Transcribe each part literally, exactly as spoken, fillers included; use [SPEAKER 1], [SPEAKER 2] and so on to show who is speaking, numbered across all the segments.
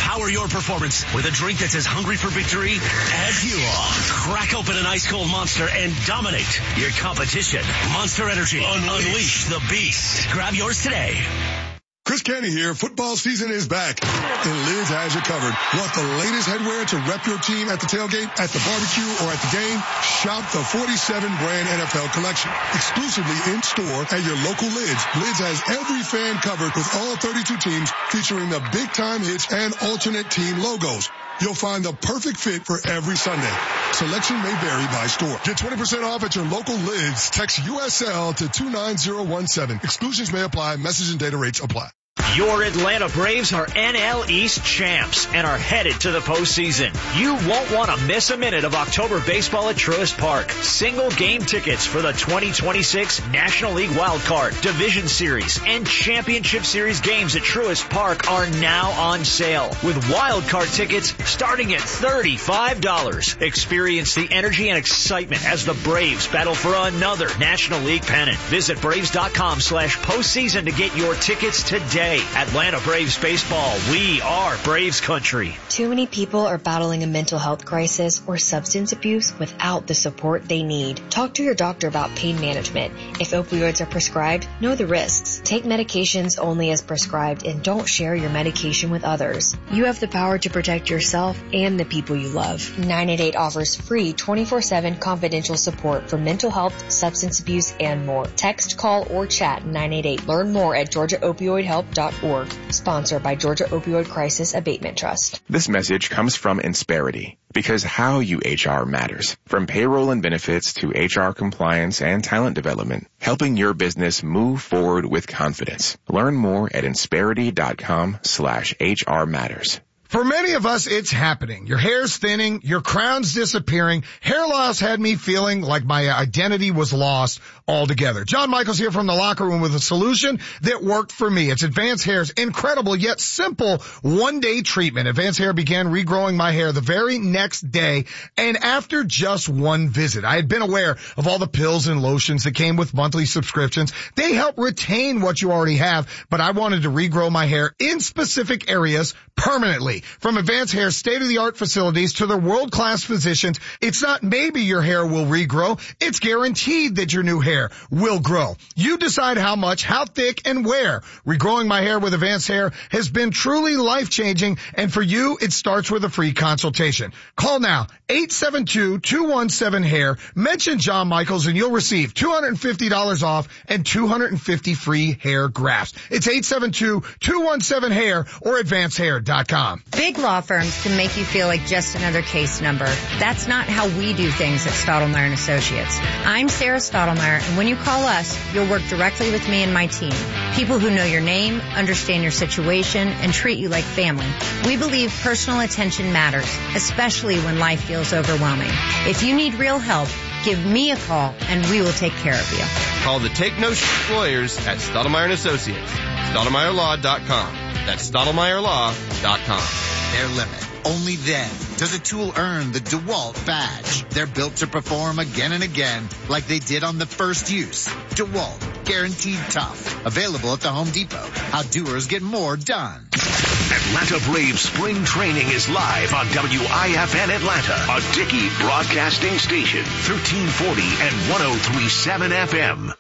[SPEAKER 1] Power your performance with a drink that's as hungry for victory as you are. Crack open an ice-cold Monster and dominate your competition. Monster Energy. Unleash, Unleash the beast. Grab yours today.
[SPEAKER 2] Chris Canty here. Football season is back, and Lids has you covered. Want the latest headwear to rep your team at the tailgate, at the barbecue, or at the game? Shop the forty-seven brand N F L collection, exclusively in store at your local Lids. Lids has every fan covered with all thirty-two teams, featuring the big-time hits and alternate team logos. You'll find the perfect fit for every Sunday. Selection may vary by store. Get twenty percent off at your local Lids. Text U S L to two nine zero one seven. Exclusions may apply. Message and data rates apply.
[SPEAKER 3] Your Atlanta Braves are N L East champs and are headed to the postseason. You won't want to miss a minute of October baseball at Truist Park. Single game tickets for the twenty twenty-six National League Wild Card, Division Series, and Championship Series games at Truist Park are now on sale, with Wild Card tickets starting at thirty-five dollars. Experience the energy and excitement as the Braves battle for another National League pennant. Visit Braves.com slash postseason to get your tickets today. Atlanta Braves baseball. We are Braves country.
[SPEAKER 4] Too many people are battling a mental health crisis or substance abuse without the support they need. Talk to your doctor about pain management. If opioids are prescribed, know the risks. Take medications only as prescribed and don't share your medication with others. You have the power to protect yourself and the people you love. nine eight eight offers free twenty-four seven confidential support for mental health, substance abuse, and more. Text, call, or chat nine eight eight. Learn more at georgia opioid help dot org. Sponsored by Georgia Opioid Crisis Abatement Trust.
[SPEAKER 5] This message comes from Insperity, because how you H R matters. From payroll and benefits to H R compliance and talent development, helping your business move forward with confidence. Learn more at Insperity.com slash HR matters.
[SPEAKER 6] For many of us, it's happening. Your hair's thinning, your crown's disappearing. Hair loss had me feeling like my identity was lost altogether. John Michaels here from the Locker Room with a solution that worked for me. It's Advanced Hair's incredible yet simple one-day treatment. Advanced Hair began regrowing my hair the very next day, and after just one visit. I had been aware of all the pills and lotions that came with monthly subscriptions. They help retain what you already have, but I wanted to regrow my hair in specific areas permanently. From Advanced Hair's state-of-the-art facilities to their world-class physicians, it's not maybe your hair will regrow, it's guaranteed that your new hair will grow. You decide how much, how thick, and where. Regrowing my hair with Advanced Hair has been truly life-changing, and for you, it starts with a free consultation. Call now, eight seven two, two one seven, hair. Mention John Michaels, and you'll receive two hundred fifty dollars off and two hundred fifty free hair grafts. It's eight seven two, two one seven, hair or advanced hair dot com.
[SPEAKER 7] Big law firms can make you feel like just another case number. That's not how we do things at Stottlemyre and Associates. I'm Sarah Stottlemyre, and when you call us, you'll work directly with me and my team. People who know your name, understand your situation, and treat you like family. We believe personal attention matters, especially when life feels overwhelming. If you need real help, give me a call, and we will take care of you.
[SPEAKER 8] Call the Take No Shit Lawyers at Stottlemyre and Associates. Stottlemyre Law dot com. That's Stottlemyre Law dot com.
[SPEAKER 9] Their limit. Only then does a tool earn the DeWalt badge. They're built to perform again and again like they did on the first use. DeWalt. Guaranteed tough. Available at the Home Depot. How doers get more done.
[SPEAKER 1] Atlanta Braves spring training is live on W I F N Atlanta, a Dickey broadcasting station, thirteen forty and one oh three point seven F M.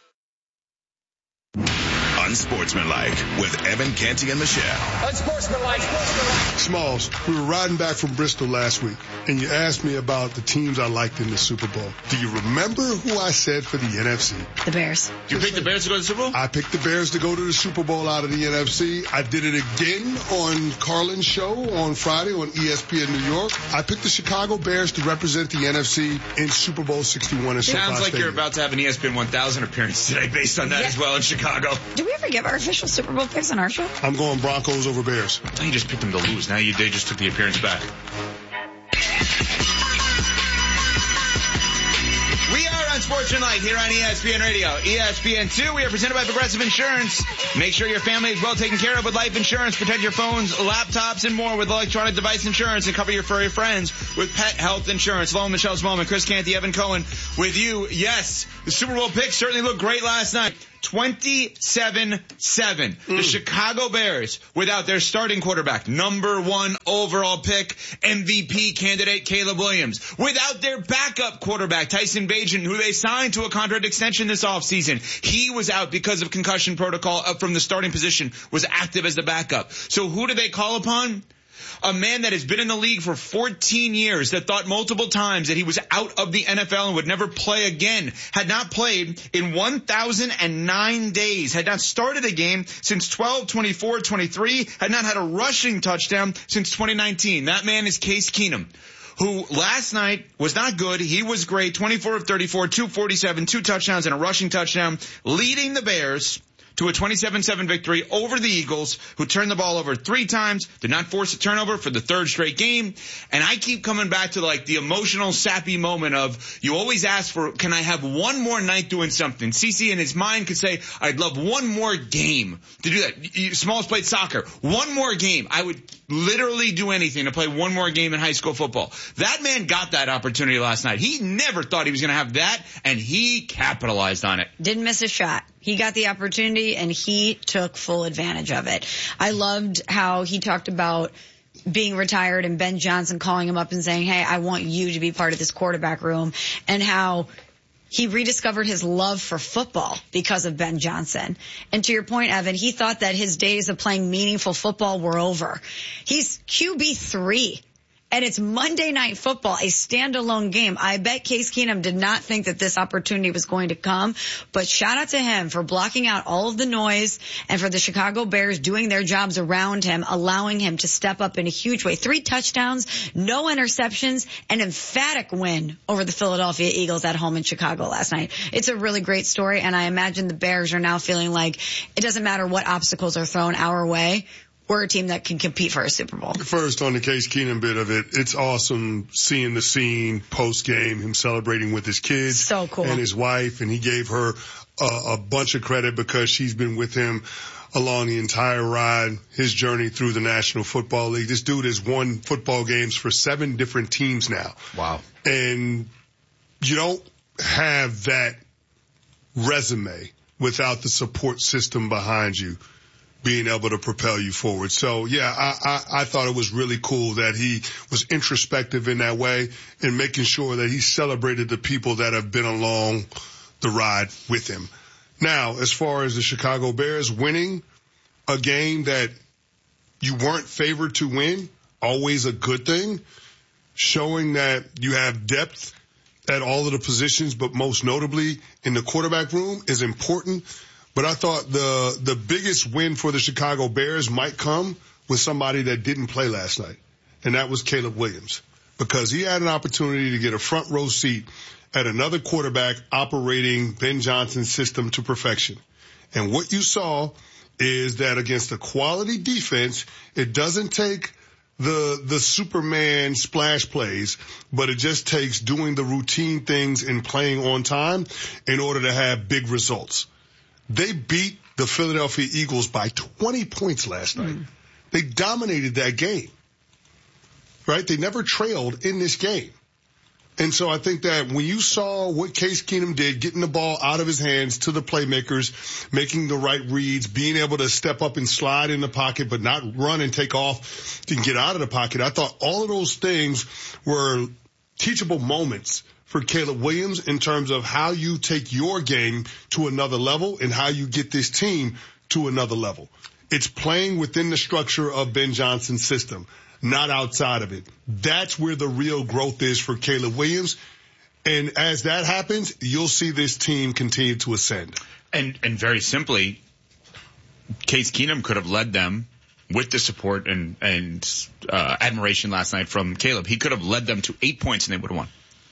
[SPEAKER 10] Unsportsmanlike with Evan Canty and Michelle.
[SPEAKER 11] Unsportsmanlike.
[SPEAKER 2] Smalls, we were riding back from Bristol last week, and you asked me about the teams I liked in the Super Bowl. Do you remember who I said for the N F C?
[SPEAKER 4] The Bears.
[SPEAKER 11] You picked the Bears to go to the Super Bowl?
[SPEAKER 2] I picked the Bears to go to the Super Bowl out of the N F C. I did it again on Carlin's show on Friday on E S P N New York. I picked the Chicago Bears to represent the N F C in Super Bowl sixty-one in SoFi
[SPEAKER 11] Sounds like
[SPEAKER 2] Stadium.
[SPEAKER 11] You're about to have an E S P N one thousand appearance today based on that
[SPEAKER 12] yeah.
[SPEAKER 11] as well in Chicago.
[SPEAKER 12] Do we ever give our official Super Bowl picks on our show?
[SPEAKER 2] I'm going Broncos over Bears.
[SPEAKER 11] I thought you just picked them to lose. Now you they just took the appearance back. We are Unsportsmanlike here on E S P N Radio. E S P N two, we are presented by Progressive Insurance. Make sure your family is well taken care of with life insurance. Protect your phones, laptops, and more with electronic device insurance, and cover your furry friends with pet health insurance. Hello, Michelle Smallman, Chris Canty, Evan Cohen with you. Yes, the Super Bowl picks certainly looked great last night. twenty-seven seven. Mm. The Chicago Bears, without their starting quarterback, number one overall pick, M V P candidate Caleb Williams, without their backup quarterback, Tyson Bagent, who they signed to a contract extension this offseason. He was out because of concussion protocol up from the starting position, was active as the backup. So who do they call upon? A man that has been in the league for fourteen years, that thought multiple times that he was out of the N F L and would never play again, had not played in one thousand nine days, had not started a game since twelve twenty-four twenty-three, had not had a rushing touchdown since twenty nineteen. That man is Case Keenum, who last night was not good. He was great. twenty-four of thirty-four, two forty-seven, two touchdowns and a rushing touchdown, leading the Bears to a twenty-seven seven victory over the Eagles, who turned the ball over three times, did not force a turnover for the third straight game. And I keep coming back to like the emotional, sappy moment of, you always ask for, can I have one more night doing something? CeCe in his mind could say, I'd love one more game to do that. Smalls played soccer. One more game. I would literally do anything to play one more game in high school football. That man got that opportunity last night. He never thought he was going to have that, and he capitalized on it.
[SPEAKER 12] Didn't miss a shot. He got the opportunity, and he took full advantage of it. I loved how he talked about being retired and Ben Johnson calling him up and saying, hey, I want you to be part of this quarterback room, and how he rediscovered his love for football because of Ben Johnson. And to your point, Evan, he thought that his days of playing meaningful football were over. He's Q B three. And it's Monday Night Football, a standalone game. I bet Case Keenum did not think that this opportunity was going to come, but shout out to him for blocking out all of the noise and for the Chicago Bears doing their jobs around him, allowing him to step up in a huge way. Three touchdowns, no interceptions, an emphatic win over the Philadelphia Eagles at home in Chicago last night. It's a really great story, and I imagine the Bears are now feeling like it doesn't matter what obstacles are thrown our way. We're a team that can compete for a Super Bowl.
[SPEAKER 2] First, on the Case Keenum bit of it, it's awesome seeing the scene post-game, him celebrating with his kids.
[SPEAKER 12] So cool.
[SPEAKER 2] And his wife, and he gave her a, a bunch of credit because she's been with him along the entire ride, his journey through the National Football League. This dude has won football games for seven different teams now.
[SPEAKER 11] Wow.
[SPEAKER 2] And you don't have that resume without the support system behind you being able to propel you forward. So, yeah, I, I, I thought it was really cool that he was introspective in that way and making sure that he celebrated the people that have been along the ride with him. Now, as far as the Chicago Bears winning a game that you weren't favored to win, always a good thing, showing that you have depth at all of the positions, but most notably in the quarterback room is important. But I thought the the biggest win for the Chicago Bears might come with somebody that didn't play last night, and that was Caleb Williams, because he had an opportunity to get a front row seat at another quarterback operating Ben Johnson's system to perfection. And what you saw is that against a quality defense, it doesn't take the the Superman splash plays, but it just takes doing the routine things and playing on time in order to have big results. They beat the Philadelphia Eagles by twenty points last night. Mm. They dominated that game, right? They never trailed in this game. And so I think that when you saw what Case Keenum did, getting the ball out of his hands to the playmakers, making the right reads, being able to step up and slide in the pocket, but not run and take off and get out of the pocket, I thought all of those things were teachable moments for Caleb Williams in terms of how you take your game to another level and how you get this team to another level. It's playing within the structure of Ben Johnson's system, not outside of it. That's where the real growth is for Caleb Williams. And as that happens, you'll see this team continue to ascend.
[SPEAKER 11] And, and very simply, Case Keenum could have led them with the support and, and, uh, admiration last night from Caleb. He could have led them to eight points and they would have won.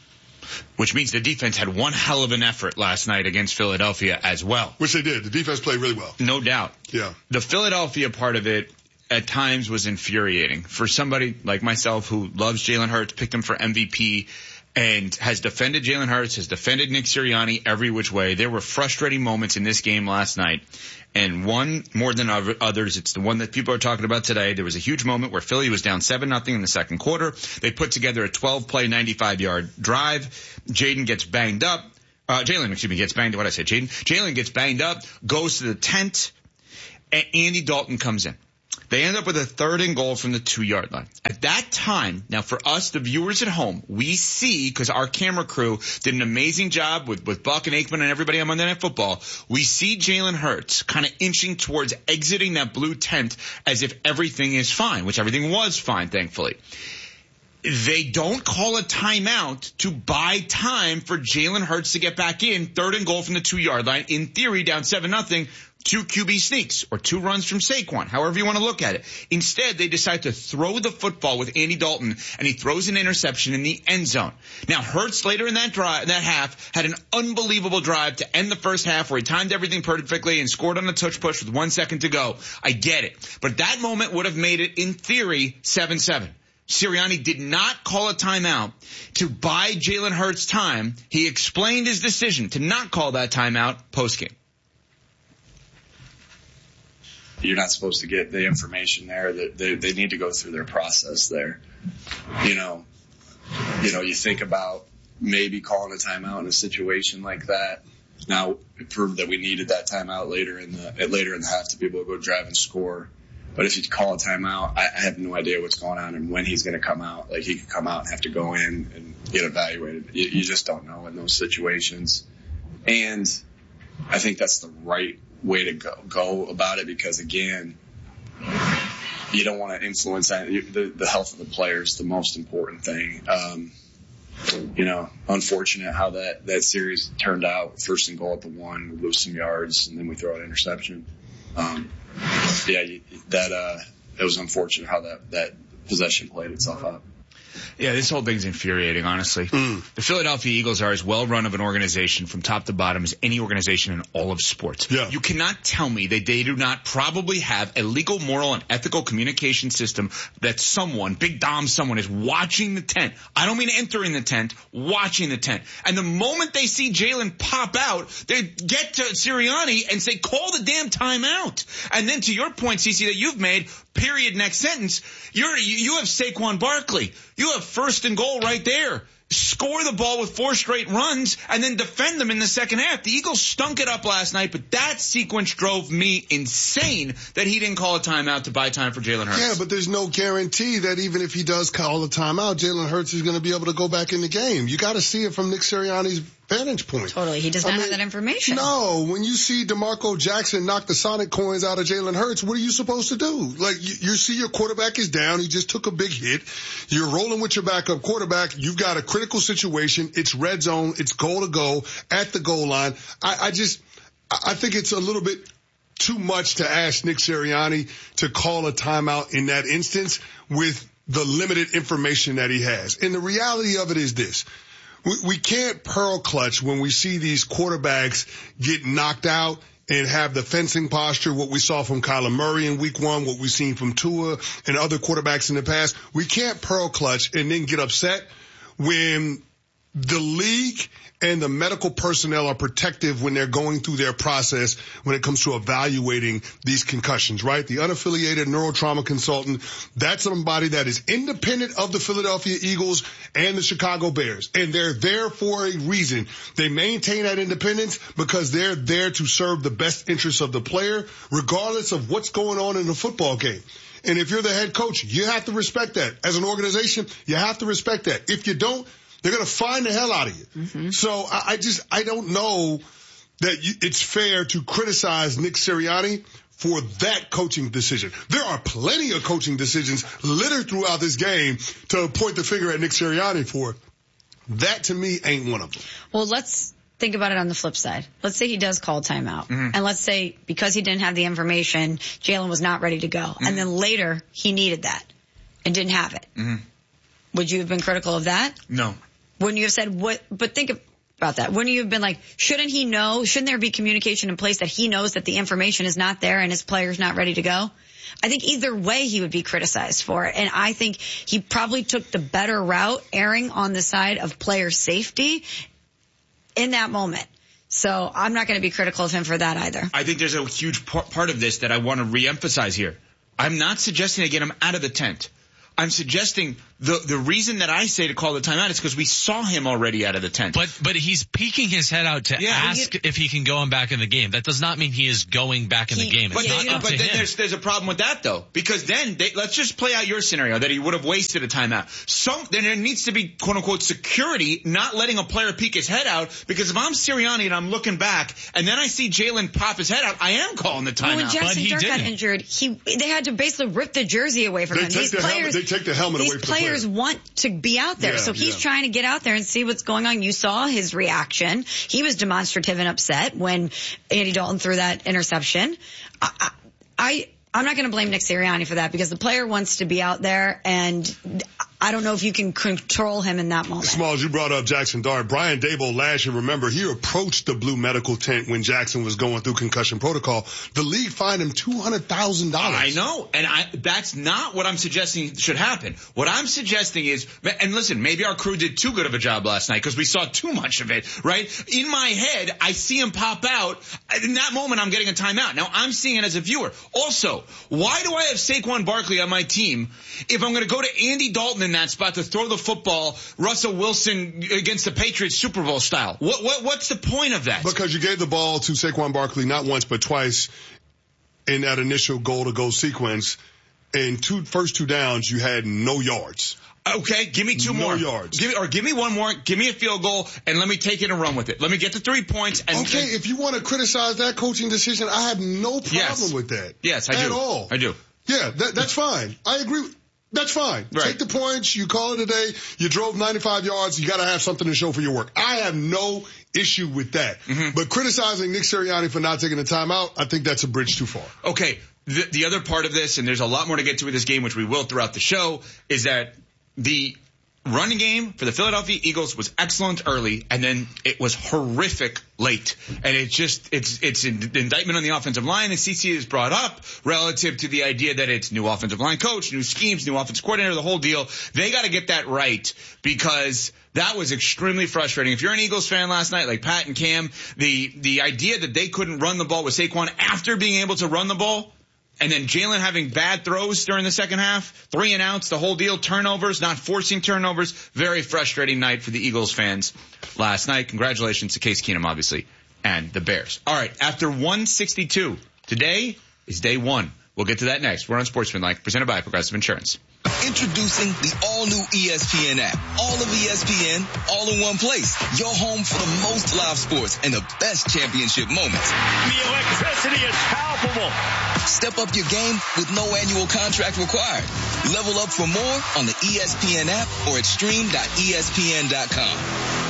[SPEAKER 11] Which means the defense had one hell of an effort last night against Philadelphia as well.
[SPEAKER 2] Which they did. The defense played really well.
[SPEAKER 11] No doubt.
[SPEAKER 2] Yeah.
[SPEAKER 11] The Philadelphia part of it at times was infuriating. For somebody like myself who loves Jalen Hurts, picked him for M V P, and has defended Jalen Hurts, has defended Nick Sirianni every which way. There were frustrating moments in this game last night. And one more than others, it's the one that people are talking about today. There was a huge moment where Philly was down seven nothing in the second quarter. They put together a twelve play, ninety-five yard drive. Jaden gets banged up. Uh, Jalen, excuse me, gets banged. What did I say? Jaden? Jalen gets banged up, goes to the tent, and Andy Dalton comes in. They end up with a third and goal from the two-yard line. At that time, now for us, the viewers at home, we see, because our camera crew did an amazing job with, with Buck and Aikman and everybody on Monday Night Football, we see Jalen Hurts kind of inching towards exiting that blue tent as if everything is fine, which everything was fine, thankfully. They don't call a timeout to buy time for Jalen Hurts to get back in, third and goal from the two-yard line, in theory down seven nothing. Two Q B sneaks or two runs from Saquon, however you want to look at it. Instead, they decide to throw the football with Andy Dalton, and he throws an interception in the end zone. Now, Hurts later in that drive, that half, had an unbelievable drive to end the first half where he timed everything perfectly and scored on the touch push with one second to go. I get it. But that moment would have made it, in theory, seven seven. Sirianni did not call a timeout to buy Jalen Hurts time. He explained his decision to not call that timeout postgame.
[SPEAKER 13] You're not supposed to get the information there. That they, they need to go through their process there. You know, you know, you think about maybe calling a timeout in a situation like that. Now, it proved that we needed that timeout later in the later in the half to be able to go drive and score. But if you call a timeout, I, I have no idea what's going on and when he's going to come out. Like, he could come out and have to go in and get evaluated. You, you just don't know in those situations. And I think that's the right way to go, go about it, because again, you don't want to influence that. The, the health of the player is the most important thing. Um, you know, unfortunate how that, that series turned out. First and goal at the one, we lose some yards, and then we throw an interception. Um, yeah, that, uh, it was unfortunate how that, that possession played itself out.
[SPEAKER 11] Yeah, this whole thing's infuriating, honestly. Mm. The Philadelphia Eagles are as well run of an organization from top to bottom as any organization in all of sports.
[SPEAKER 2] Yeah.
[SPEAKER 11] You cannot tell me that they do not probably have a legal, moral, and ethical communication system that someone, Big Dom someone, is watching the tent. I don't mean entering the tent, watching the tent. And the moment they see Jalen pop out, they get to Sirianni and say, call the damn timeout. And then to your point, Cece, that you've made, period, next sentence, you're, you have Saquon Barkley. You have first and goal right there. Score the ball with four straight runs and then defend them in the second half. The Eagles stunk it up last night, but that sequence drove me insane that he didn't call a timeout to buy time for Jalen Hurts.
[SPEAKER 2] Yeah, but there's no guarantee that even if he does call a timeout, Jalen Hurts is going to be able to go back in the game. You got to see it from Nick Sirianni's vantage point.
[SPEAKER 12] Totally. He does not I mean, have that information.
[SPEAKER 2] No. When you see DeMarco Jackson knock the Sonic coins out of Jalen Hurts, what are you supposed to do? Like, you, you see your quarterback is down. He just took a big hit. You're rolling with your backup quarterback. You've got a critical situation. It's red zone. It's goal to go at the goal line. I, I just, I think it's a little bit too much to ask Nick Sirianni to call a timeout in that instance with the limited information that he has. And the reality of it is this. We, we can't pearl clutch when we see these quarterbacks get knocked out and have the fencing posture, what we saw from Kyler Murray in week one, what we've seen from Tua and other quarterbacks in the past. We can't pearl clutch and then get upset when the league and the medical personnel are protective when they're going through their process when it comes to evaluating these concussions, right? The unaffiliated neurotrauma consultant, that's somebody that is independent of the Philadelphia Eagles and the Chicago Bears. And they're there for a reason. They maintain that independence because they're there to serve the best interests of the player, regardless of what's going on in the football game. And if you're the head coach, you have to respect that. As an organization, you have to respect that. If you don't, they're going to find the hell out of you. Mm-hmm. So I, I just, I don't know that you, it's fair to criticize Nick Sirianni for that coaching decision. There are plenty of coaching decisions littered throughout this game to point the finger at Nick Sirianni for. That to me ain't one of them.
[SPEAKER 12] Well, let's think about it on the flip side. Let's say he does call timeout. Mm-hmm. And let's say because he didn't have the information, Jalen was not ready to go. Mm-hmm. And then later he needed that and didn't have it. Mm-hmm. Would you have been critical of that?
[SPEAKER 11] No.
[SPEAKER 12] Wouldn't you have said what? But think about that. Wouldn't you have been like, shouldn't he know? Shouldn't there be communication in place that he knows that the information is not there and his player's not ready to go? I think either way he would be criticized for it. And I think he probably took the better route, erring on the side of player safety in that moment. So I'm not going to be critical of him for that either.
[SPEAKER 11] I think there's a huge part of this that I want to reemphasize here. I'm not suggesting to get him out of the tent. I'm suggesting the the reason that I say to call the timeout is because we saw him already out of the tent.
[SPEAKER 14] But but he's peeking his head out to
[SPEAKER 11] Yeah.
[SPEAKER 14] ask if he can go back in the game. That does not mean he is going back in the game. It's
[SPEAKER 11] But,
[SPEAKER 14] not
[SPEAKER 11] then,
[SPEAKER 14] up
[SPEAKER 11] but
[SPEAKER 14] to
[SPEAKER 11] then
[SPEAKER 14] him.
[SPEAKER 11] there's there's a problem with that though, because then they, let's just play out your scenario that he would have wasted a timeout. Some then there needs to be quote unquote security, not letting a player peek his head out. Because if I'm Sirianni and I'm looking back and then I see Jalen pop his head out, I am calling the
[SPEAKER 12] Well, when
[SPEAKER 11] timeout.
[SPEAKER 12] Jackson Dart got injured, he they had to basically rip the jersey away from
[SPEAKER 2] They
[SPEAKER 12] him.
[SPEAKER 2] take
[SPEAKER 12] These
[SPEAKER 2] the helmet-
[SPEAKER 12] players,
[SPEAKER 2] they take the helmet
[SPEAKER 12] these
[SPEAKER 2] away from the
[SPEAKER 12] players
[SPEAKER 2] player.
[SPEAKER 12] want to be out there,
[SPEAKER 2] Yeah,
[SPEAKER 12] so he's
[SPEAKER 2] yeah.
[SPEAKER 12] trying to get out there and see what's going on. You saw his reaction; he was demonstrative and upset when Andy Dalton threw that interception. I, I, I I'm not going to blame Nick Sirianni for that because the player wants to be out there, and I don't know if you can control him in that moment.
[SPEAKER 2] Smalls, you brought up Jackson Dart. Brian Daboll last year, remember, he approached the blue medical tent when Jackson was going through concussion protocol. The league fined him two hundred thousand dollars.
[SPEAKER 11] I know, and I, that's not what I'm suggesting should happen. What I'm suggesting is, and listen, maybe our crew did too good of a job last night because we saw too much of it, right? In my head, I see him pop out. In that moment, I'm getting a timeout. Now, I'm seeing it as a viewer. Also, why do I have Saquon Barkley on my team if I'm going to go to Andy Dalton in that spot to throw the football, Russell Wilson against the Patriots Super Bowl style? What, what what's the point of that?
[SPEAKER 2] Because you gave the ball to Saquon Barkley not once but twice in that initial goal-to-goal sequence. In two first two downs, you had no yards.
[SPEAKER 11] Okay, give me two
[SPEAKER 2] no
[SPEAKER 11] more.
[SPEAKER 2] yards.
[SPEAKER 11] Give, or give me one more. Give me a field goal, and let me take it and run with it. Let me get the three points. And,
[SPEAKER 2] okay,
[SPEAKER 11] and,
[SPEAKER 2] if you want to criticize that coaching decision, I have no problem
[SPEAKER 11] Yes.
[SPEAKER 2] with that.
[SPEAKER 11] Yes, I
[SPEAKER 2] At
[SPEAKER 11] do.
[SPEAKER 2] all.
[SPEAKER 11] I do.
[SPEAKER 2] Yeah, that, that's fine. I agree. That's fine.
[SPEAKER 11] Right.
[SPEAKER 2] Take the points. You call it a day. You drove ninety-five yards. You got to have something to show for your work. I have no issue with that.
[SPEAKER 11] Mm-hmm.
[SPEAKER 2] But criticizing Nick Sirianni for not taking the timeout, I think that's a bridge too far.
[SPEAKER 11] Okay, the, the other part of this, and there's a lot more to get to with this game, which we will throughout the show, is that the running game for the Philadelphia Eagles was excellent early, and then it was horrific late. And it's just, it's it's an indictment on the offensive line that C C has brought up relative to the idea that it's new offensive line coach, new schemes, new offensive coordinator, the whole deal. They got to get that right because that was extremely frustrating. If you're an Eagles fan last night, like Pat and Cam, the the idea that they couldn't run the ball with Saquon after being able to run the ball, and then Jalen having bad throws during the second half, three and outs, the whole deal, turnovers, not forcing turnovers. Very frustrating night for the Eagles fans last night. Congratulations to Case Keenum, obviously, and the Bears. All right, after one sixty-two, today is day one. We'll get to that next. We're on Sportsmanlike, presented by Progressive Insurance.
[SPEAKER 15] Introducing the all-new E S P N app. All of E S P N, all in one place. Your home for the most live sports and the best championship moments.
[SPEAKER 16] The electricity is palpable.
[SPEAKER 15] Step up your game with no annual contract required. Level up for more on the E S P N app or at stream dot E S P N dot com.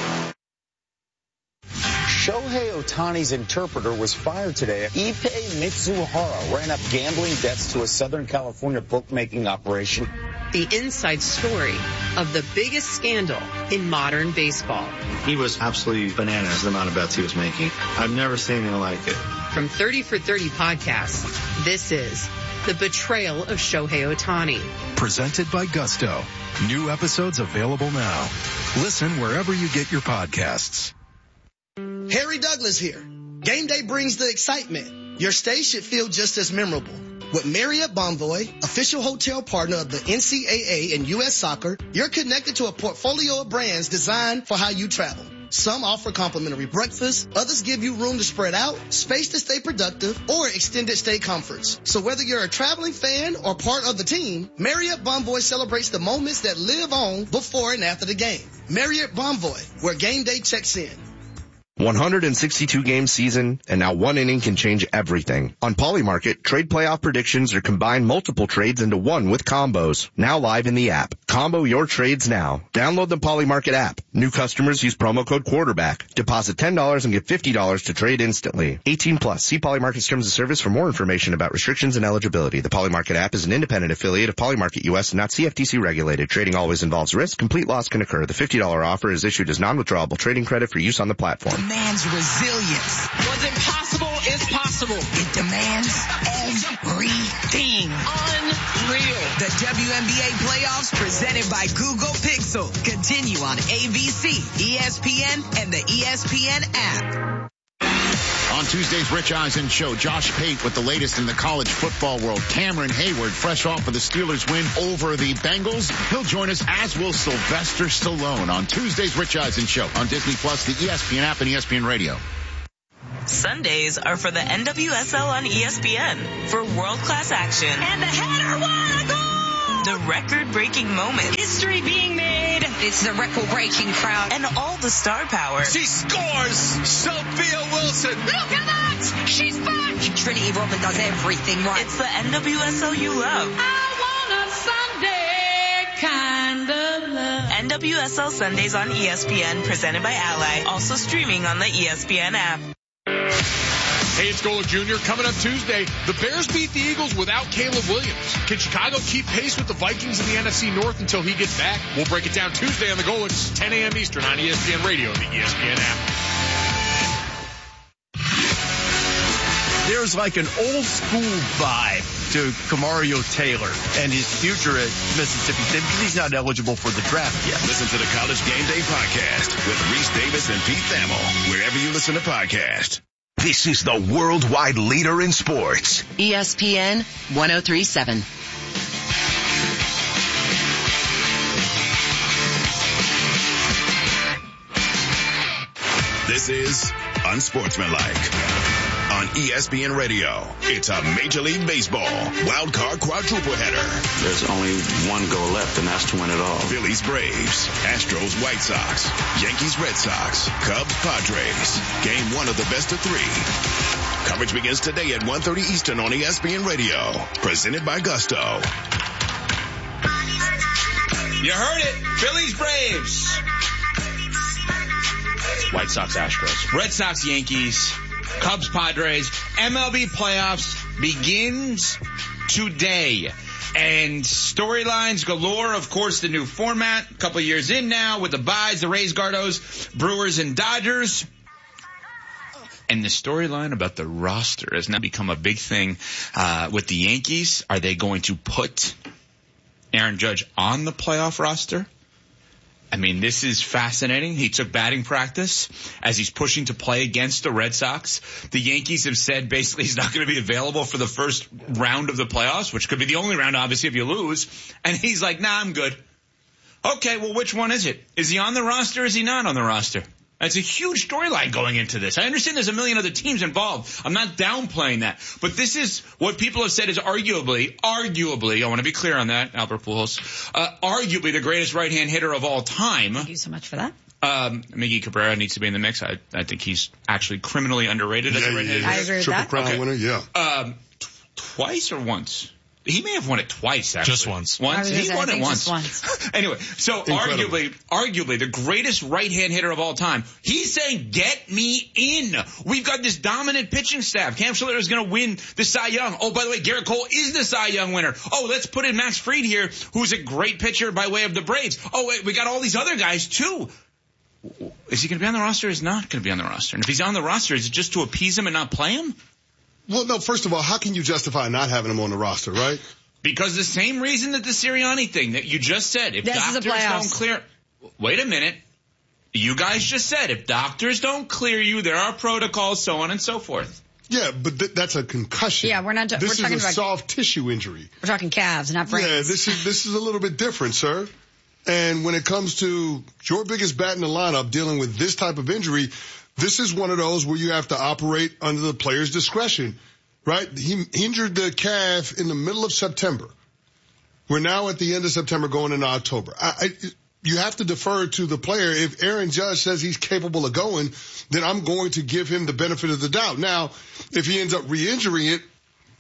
[SPEAKER 17] Shohei Ohtani's interpreter was fired today. Ippei Mitsuhara ran up gambling debts to a Southern California bookmaking operation.
[SPEAKER 18] The inside story of the biggest scandal in modern baseball.
[SPEAKER 19] He was absolutely bananas, the amount of bets he was making. I've never seen anything like it.
[SPEAKER 18] From thirty for thirty podcasts, this is The Betrayal of Shohei Ohtani.
[SPEAKER 20] Presented by Gusto. New episodes available now. Listen wherever you get your podcasts.
[SPEAKER 21] Harry Douglas here. Game day brings the excitement. Your stay should feel just as memorable. With Marriott Bonvoy, official hotel partner of the N C double A and U S Soccer, you're connected to a portfolio of brands designed for how you travel. Some offer complimentary breakfast, others give you room to spread out, space to stay productive, or extended stay comforts. So whether you're a traveling fan or part of the team, Marriott Bonvoy celebrates the moments that live on before and after the game. Marriott Bonvoy, where game day checks in.
[SPEAKER 22] one hundred sixty-two game season, and now one inning can change everything. On Polymarket, trade playoff predictions are combined multiple trades into one with combos. Now live in the app. Combo your trades now. Download the Polymarket app. New customers use promo code quarterback. Deposit ten dollars and get fifty dollars to trade instantly. eighteen plus. See Polymarket's terms of service for more information about restrictions and eligibility. The Polymarket app is an independent affiliate of Polymarket U S and not C F T C regulated. Trading always involves risk. Complete loss can occur. The fifty dollars offer is issued as non-withdrawable trading credit for use on the platform.
[SPEAKER 23] Demands resilience. What's impossible is possible. It demands everything. Unreal. The W N B A playoffs presented by Google Pixel continue on A B C, E S P N, and the E S P N app.
[SPEAKER 9] On Tuesday's Rich Eisen Show, Josh Pate with the latest in the college football world. Cameron Hayward, fresh off of the Steelers win over the Bengals. He'll join us, as will Sylvester Stallone, on Tuesday's Rich Eisen Show on Disney Plus, the E S P N app, and E S P N Radio.
[SPEAKER 3] Sundays are for the N W S L on E S P N for world-class action. And the header, what a goal! The record-breaking moments.
[SPEAKER 23] History being made. It's the record-breaking crowd.
[SPEAKER 3] And all the star power.
[SPEAKER 23] She scores! Sophia Wilson! Look at that! She's back! Trinity Rodman does everything right.
[SPEAKER 3] It's the N W S L you love.
[SPEAKER 23] I want a Sunday kind of love.
[SPEAKER 3] N W S L Sundays on E S P N, presented by Ally. Also streaming on the E S P N app.
[SPEAKER 5] Hey, it's Golick Junior Coming up Tuesday, the Bears beat the Eagles without Caleb Williams. Can Chicago keep pace with the Vikings in the N F C North until he gets back? We'll break it down Tuesday on the Golicks, ten a.m. Eastern on E S P N Radio and the E S P N app.
[SPEAKER 6] There's like an old school vibe to Kamario Taylor and his future at Mississippi State because he's not eligible for the draft yet.
[SPEAKER 10] Listen to the College Game Day podcast with Reese Davis and Pete Thamel, wherever you listen to podcasts.
[SPEAKER 1] This is the worldwide leader in sports.
[SPEAKER 24] E S P N one oh three point seven.
[SPEAKER 10] This is Unsportsmanlike. On E S P N Radio, it's a Major League Baseball wild card quadruple header.
[SPEAKER 19] There's only one goal left, and that's to win it all.
[SPEAKER 10] Phillies, Braves, Astros, White Sox, Yankees, Red Sox, Cubs, Padres. Game one of the best of three. Coverage begins today at one thirty Eastern on E S P N Radio. Presented by Gusto.
[SPEAKER 11] You heard it. Phillies, Braves.
[SPEAKER 14] White Sox, Astros.
[SPEAKER 11] Red Sox, Yankees. Cubs, Padres. M L B playoffs begins today. And storylines galore. Of course, the new format, a couple of years in now with the byes, the Rays, Gardos, Brewers, and Dodgers. And the storyline about the roster has now become a big thing uh, with the Yankees. Are they going to put Aaron Judge on the playoff roster? I mean, this is fascinating. He took batting practice as he's pushing to play against the Red Sox. The Yankees have said basically he's not going to be available for the first round of the playoffs, which could be the only round, obviously, if you lose. And he's like, nah, I'm good. Okay, well, which one is it? Is he on the roster or is he not on the roster? That's a huge storyline going into this. I understand there's a million other teams involved. I'm not downplaying that. But this is what people have said is arguably, arguably, I want to be clear on that, Albert Pujols, uh, arguably the greatest right-hand hitter of all time.
[SPEAKER 12] Thank you so much for that.
[SPEAKER 11] Um, Miggy Cabrera needs to be in the mix. I, I think he's actually criminally underrated as
[SPEAKER 2] yeah,
[SPEAKER 11] a right-hand
[SPEAKER 2] yeah,
[SPEAKER 11] hitter.
[SPEAKER 12] I agree with
[SPEAKER 2] Triple
[SPEAKER 12] that.
[SPEAKER 2] Crown
[SPEAKER 11] Okay.
[SPEAKER 2] winner, yeah.
[SPEAKER 11] Um, t- twice or once? He may have won it twice, actually.
[SPEAKER 14] Just once.
[SPEAKER 11] Once? He
[SPEAKER 12] say,
[SPEAKER 11] won
[SPEAKER 12] I
[SPEAKER 11] it
[SPEAKER 12] think
[SPEAKER 11] once.
[SPEAKER 12] just once.
[SPEAKER 11] Anyway, so
[SPEAKER 2] Incredible.
[SPEAKER 11] arguably, arguably the greatest right-hand hitter of all time. He's saying, get me in. We've got this dominant pitching staff. Cam Schiller is going to win the Cy Young. Oh, by the way, Garrett Cole is the Cy Young winner. Oh, let's put in Max Fried here, who's a great pitcher by way of the Braves. Oh, wait, we got all these other guys, too. Is he going to be on the roster or is he not going to be on the roster? And if he's on the roster, is it just to appease him and not play him?
[SPEAKER 2] Well, no, first of all, how can you justify not having him on the roster, right?
[SPEAKER 11] Because the same reason that the Sirianni thing that you just said, if
[SPEAKER 12] This is the
[SPEAKER 11] doctors
[SPEAKER 12] playoffs.
[SPEAKER 11] don't clear, wait a minute, you guys just said if doctors don't clear you, there are protocols, so on and so forth.
[SPEAKER 2] Yeah, but th- that's a concussion.
[SPEAKER 12] Yeah, we're not.
[SPEAKER 2] This
[SPEAKER 12] we're
[SPEAKER 2] is
[SPEAKER 12] talking
[SPEAKER 2] a
[SPEAKER 12] about.
[SPEAKER 2] soft tissue injury.
[SPEAKER 12] We're talking calves, not brains.
[SPEAKER 2] Yeah, this is this is a little bit different, sir. And when it comes to your biggest bat in the lineup dealing with this type of injury, this is one of those where you have to operate under the player's discretion, right? He injured the calf in the middle of September. We're now at the end of September going into October. I, I, you have to defer to the player. If Aaron Judge says he's capable of going, then I'm going to give him the benefit of the doubt. Now, if he ends up re-injuring it,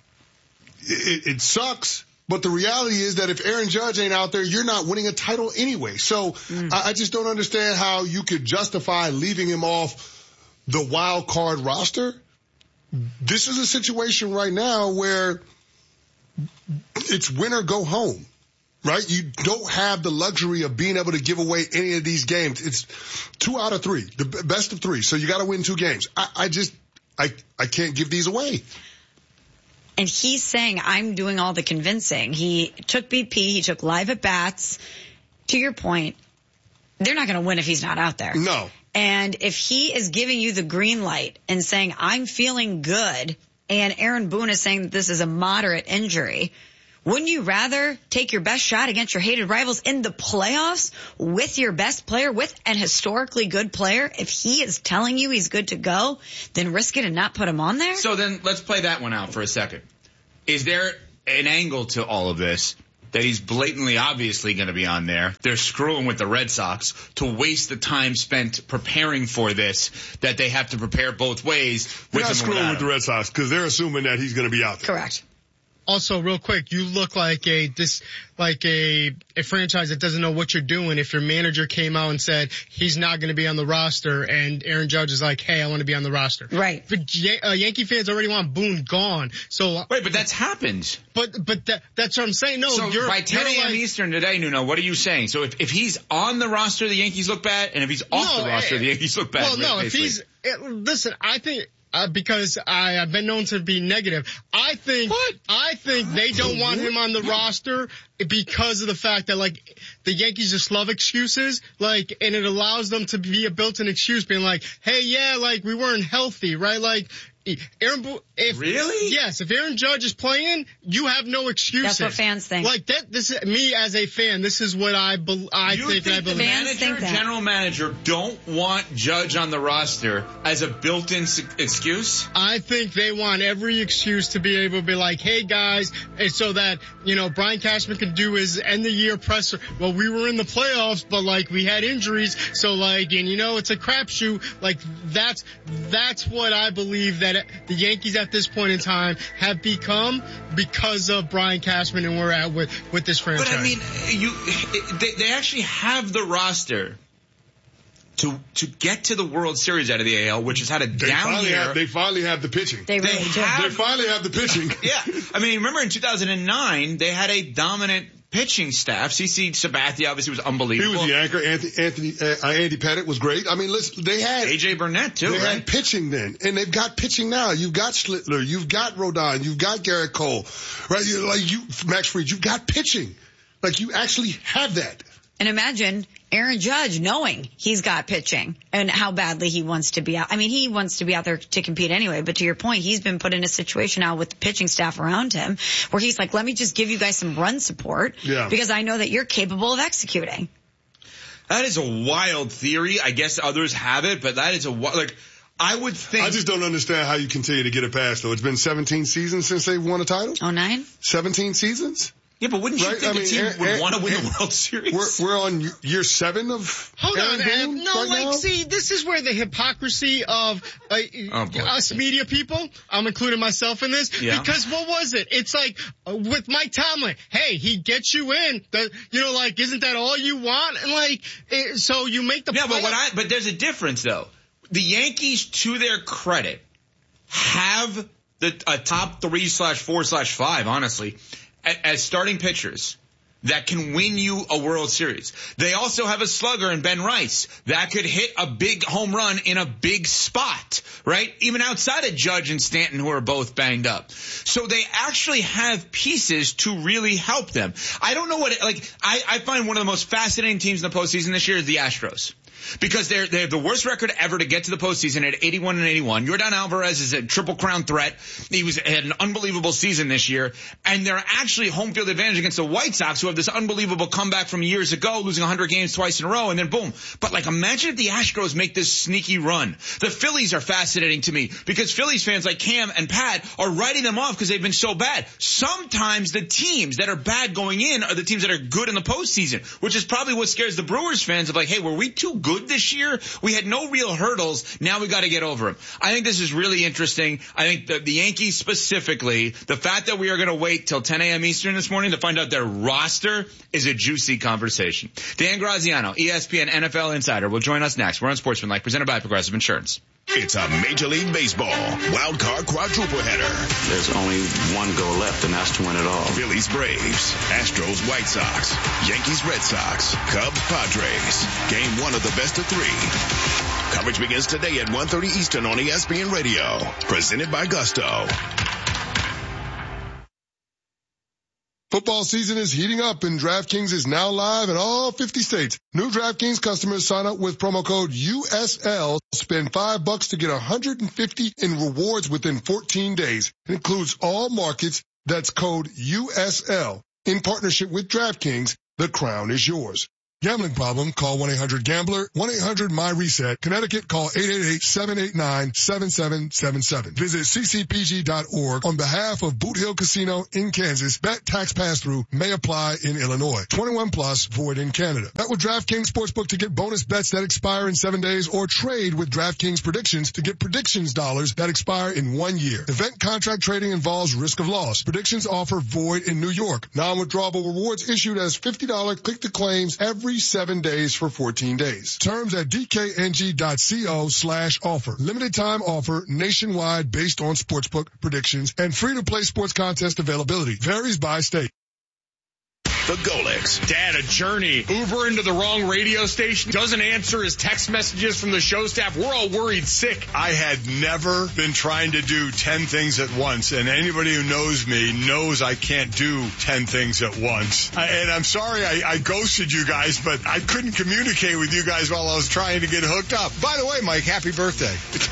[SPEAKER 2] it, it sucks. But the reality is that if Aaron Judge ain't out there, you're not winning a title anyway. So mm. I, I just don't understand how you could justify leaving him off the wild card roster. This is a situation right now where it's win or go home, right? You don't have the luxury of being able to give away any of these games. It's two out of three, the best of three. So you got to win two games. I, I just, I, I can't give these away.
[SPEAKER 12] And he's saying, I'm doing all the convincing. He took B P. He took live at bats. To your point, they're not going to win if he's not out there.
[SPEAKER 2] No.
[SPEAKER 12] And if he is giving you the green light and saying, I'm feeling good, and Aaron Boone is saying that this is a moderate injury, wouldn't you rather take your best shot against your hated rivals in the playoffs with your best player, with an historically good player, if he is telling you he's good to go, than risk it and not put him on there?
[SPEAKER 11] So then let's play that one out for a second. Is there an angle to all of this that he's blatantly, obviously going to be on there? They're screwing with the Red Sox to waste the time spent preparing for this, that they have to prepare both ways.
[SPEAKER 2] They're
[SPEAKER 11] with
[SPEAKER 2] not screwing with the Red Sox because they're assuming that he's going to be out there.
[SPEAKER 12] Correct.
[SPEAKER 4] Also, real quick, you look like a this like a a franchise that doesn't know what you're doing. If your manager came out and said he's not going to be on the roster, and Aaron Judge is like, "Hey, I want to be on the roster."
[SPEAKER 12] Right.
[SPEAKER 4] But uh, Yankee fans already want Boone gone. So
[SPEAKER 11] wait, but that's happened.
[SPEAKER 4] But but that, that's what I'm saying. No,
[SPEAKER 11] so
[SPEAKER 4] you're
[SPEAKER 11] by ten a.m.
[SPEAKER 4] like,
[SPEAKER 11] Eastern today, Nuno, what are you saying? So if if he's on the roster, the Yankees look bad, and if he's off
[SPEAKER 4] no,
[SPEAKER 11] the roster,
[SPEAKER 4] uh,
[SPEAKER 11] the Yankees look bad.
[SPEAKER 4] Well, no,
[SPEAKER 11] basically.
[SPEAKER 4] if he's uh, listen, I think. Uh, because I, I've been known to be negative. I think, what? I think they don't want him on the roster because of the fact that, like, the Yankees just love excuses, like, and it allows them to be a built-in excuse being like, hey, yeah, like, we weren't healthy, right? Like, Aaron, if,
[SPEAKER 11] really?
[SPEAKER 4] Yes. If Aaron Judge is playing, you have no excuses.
[SPEAKER 12] That's what fans think.
[SPEAKER 4] Like that, this is me as a fan. This is what I, be, I
[SPEAKER 11] you
[SPEAKER 4] think,
[SPEAKER 11] think
[SPEAKER 4] I believe.
[SPEAKER 11] The manager, general manager don't want Judge on the roster as a built-in excuse?
[SPEAKER 4] I think they want every excuse to be able to be like, hey guys, and so that, you know, Brian Cashman can do his end of year presser. Well, we were in the playoffs, but like we had injuries. So like, and you know, it's a crapshoot. Like that's, that's what I believe that the Yankees at this point in time have become because of Brian Cashman and where we're at with, with this franchise.
[SPEAKER 11] But I mean, you, they, they actually have the roster to to get to the World Series out of the A L, which has had a
[SPEAKER 2] they
[SPEAKER 11] down year.
[SPEAKER 2] Have, they finally have the pitching.
[SPEAKER 12] They really
[SPEAKER 11] they
[SPEAKER 12] do.
[SPEAKER 11] Have,
[SPEAKER 2] they finally have the pitching.
[SPEAKER 11] Yeah. I mean, remember in two thousand nine, they had a dominant pitching staff. C C Sabathia obviously was unbelievable.
[SPEAKER 2] He was the anchor. Anthony, Anthony uh, Andy Pettitte was great. I mean, listen, they had
[SPEAKER 11] A J Burnett too.
[SPEAKER 2] They
[SPEAKER 11] right?
[SPEAKER 2] had pitching then, and they've got pitching now. You've got Schlittler, you've got Rodon, you've got Garrett Cole, right? You're like you, Max Fried. You've got pitching. Like you actually have that.
[SPEAKER 12] And imagine Aaron Judge knowing he's got pitching and how badly he wants to be out. I mean, he wants to be out there to compete anyway, but to your point, he's been put in a situation now with the pitching staff around him where he's like, let me just give you guys some run support
[SPEAKER 2] yeah.
[SPEAKER 12] because I know that you're capable of executing.
[SPEAKER 11] That is a wild theory. I guess others have it, but that is a, like, I would think.
[SPEAKER 2] I just don't understand how you continue to get it past, though. It's been seventeen seasons since they won a title.
[SPEAKER 12] Oh, nine?
[SPEAKER 2] seventeen seasons?
[SPEAKER 11] Yeah, but wouldn't you
[SPEAKER 2] right?
[SPEAKER 11] think
[SPEAKER 2] I mean,
[SPEAKER 11] a team
[SPEAKER 2] Aaron,
[SPEAKER 11] would want to win
[SPEAKER 2] Aaron,
[SPEAKER 11] the World Series?
[SPEAKER 2] We're, we're on year seven of
[SPEAKER 4] Hold
[SPEAKER 2] Aaron
[SPEAKER 4] on,
[SPEAKER 2] Boone
[SPEAKER 4] no,
[SPEAKER 2] right
[SPEAKER 4] like,
[SPEAKER 2] now?
[SPEAKER 4] see, this is where the hypocrisy of uh,
[SPEAKER 11] oh,
[SPEAKER 4] us media people, I'm including myself in this,
[SPEAKER 11] yeah.
[SPEAKER 4] because what was it? It's like, uh, with Mike Tomlin, hey, he gets you in, the, you know, like, isn't that all you want? And like, it, so you make the
[SPEAKER 11] Yeah,
[SPEAKER 4] play-
[SPEAKER 11] but what I, but there's a difference though. The Yankees, to their credit, have the a top three slash four slash five, honestly, as, as starting pitchers that can win you a World Series. They also have a slugger in Ben Rice that could hit a big home run in a big spot, right? Even outside of Judge and Stanton, who are both banged up. So they actually have pieces to really help them. I don't know what, it, like, I, I find one of the most fascinating teams in the postseason this year is the Astros. Because they're, they have the worst record ever to get to the postseason at eighty-one and eighty-one. Yordan Alvarez is a triple crown threat. He was had an unbelievable season this year. And they're actually home field advantage against the White Sox, who have this unbelievable comeback from years ago, losing one hundred games twice in a row, and then boom. But like, imagine if the Astros make this sneaky run. The Phillies are fascinating to me because Phillies fans like Cam and Pat are writing them off because they've been so bad. Sometimes the teams that are bad going in are the teams that are good in the postseason, which is probably what scares the Brewers fans of like, hey, were we too good this year? We had no real hurdles. Now we got to get over them. I think this is really interesting. I think the, the Yankees specifically, the fact that we are going to wait till ten a.m. Eastern this morning to find out their roster is a juicy conversation. Dan Graziano, E S P N N F L Insider, will join us next. We're on Sportsmanlike, presented by Progressive Insurance.
[SPEAKER 10] It's a Major League Baseball wild card quadruple header.
[SPEAKER 19] There's only one goal left, and that's to win it all.
[SPEAKER 10] Phillies, Braves, Astros, White Sox, Yankees, Red Sox, Cubs, Padres. Game one of the best of three. Coverage begins today at one thirty Eastern on E S P N Radio. Presented by Gusto.
[SPEAKER 2] Football season is heating up and DraftKings is now live in all fifty states. New DraftKings customers sign up with promo code U S L, spend five bucks to get one hundred fifty in rewards within fourteen days. It includes all markets. That's code U S L. In partnership with DraftKings, the crown is yours. Gambling problem? Call one eight hundred gambler, one eight hundred my reset. Connecticut, call eight eight eight, seven eight nine, seven seven seven seven. Visit c c p g dot org on behalf of Boot Hill Casino in Kansas. Bet tax pass-through may apply in Illinois. twenty-one plus, void in Canada. Bet with DraftKings Sportsbook to get bonus bets that expire in seven days or trade with DraftKings Predictions to get predictions dollars that expire in one year. Event contract trading involves risk of loss. Predictions offer void in New York. Non-withdrawable rewards issued as fifty dollars click-to-claims every seven days for fourteen days. Terms at d k n g dot co slash offer. Limited time offer nationwide based on sportsbook predictions and free to play sports contest availability. Varies by state.
[SPEAKER 10] The Golics.
[SPEAKER 5] Dad, a journey. Uber into the wrong radio station. Doesn't answer his text messages from the show staff. We're all worried sick.
[SPEAKER 7] I had never been trying to do ten things at once, and anybody who knows me knows I can't do ten things at once. I, and I'm sorry I, I ghosted you guys, but I couldn't communicate with you guys while I was trying to get hooked up. By the way, Mike, happy birthday.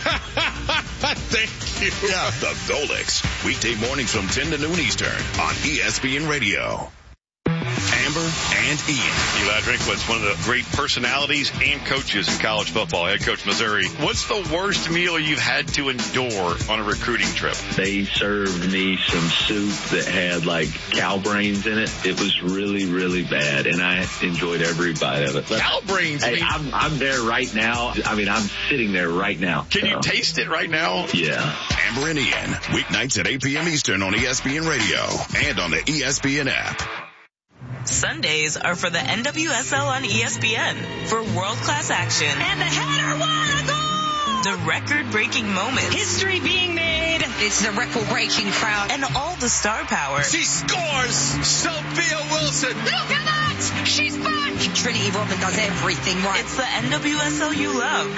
[SPEAKER 5] Thank you.
[SPEAKER 10] Yeah. The Golics. Weekday mornings from ten to noon Eastern on E S P N Radio. Amber and Ian.
[SPEAKER 8] Eli Drinkwitz, one of the great personalities and coaches in college football, head coach Missouri. What's the worst meal you've had to endure on a recruiting trip?
[SPEAKER 19] They served me some soup that had like cow brains in it. It was really, really bad, and I enjoyed every bite of it. But,
[SPEAKER 8] cow brains?
[SPEAKER 19] Hey, I'm, I'm there right now. I mean, I'm sitting there right now.
[SPEAKER 8] Can so. you taste it right now?
[SPEAKER 19] Yeah.
[SPEAKER 10] Amber and Ian, weeknights at eight p.m. Eastern on E S P N Radio and on the E S P N app.
[SPEAKER 3] Sundays are for the N W S L on E S P N for world-class action. And the header, what a goal! The record-breaking moments.
[SPEAKER 23] History being made. It's the record-breaking crowd.
[SPEAKER 3] And all the star power.
[SPEAKER 5] She scores! Sophia Wilson!
[SPEAKER 23] Look at that! She's back! Trinity Rodman does everything right.
[SPEAKER 3] It's the N W S L you love.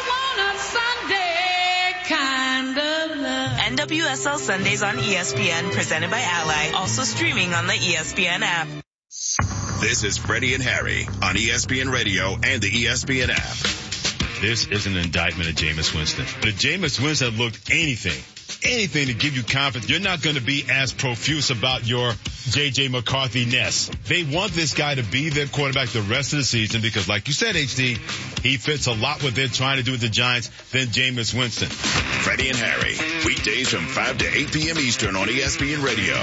[SPEAKER 23] I want a Sunday kind of love.
[SPEAKER 3] N W S L Sundays on E S P N, presented by Ally. Also streaming on the E S P N app.
[SPEAKER 10] This is Freddie and Harry on E S P N Radio and the E S P N app.
[SPEAKER 13] This is an indictment of Jameis Winston. But if Jameis Winston looked anything, anything to give you confidence, you're not going to be as profuse about your J J McCarthy-ness. They want this guy to be their quarterback the rest of the season because, like you said, H D, he fits a lot what they're trying to do with the Giants than Jameis Winston.
[SPEAKER 10] Freddie and Harry, weekdays from five to eight p.m. Eastern on E S P N Radio.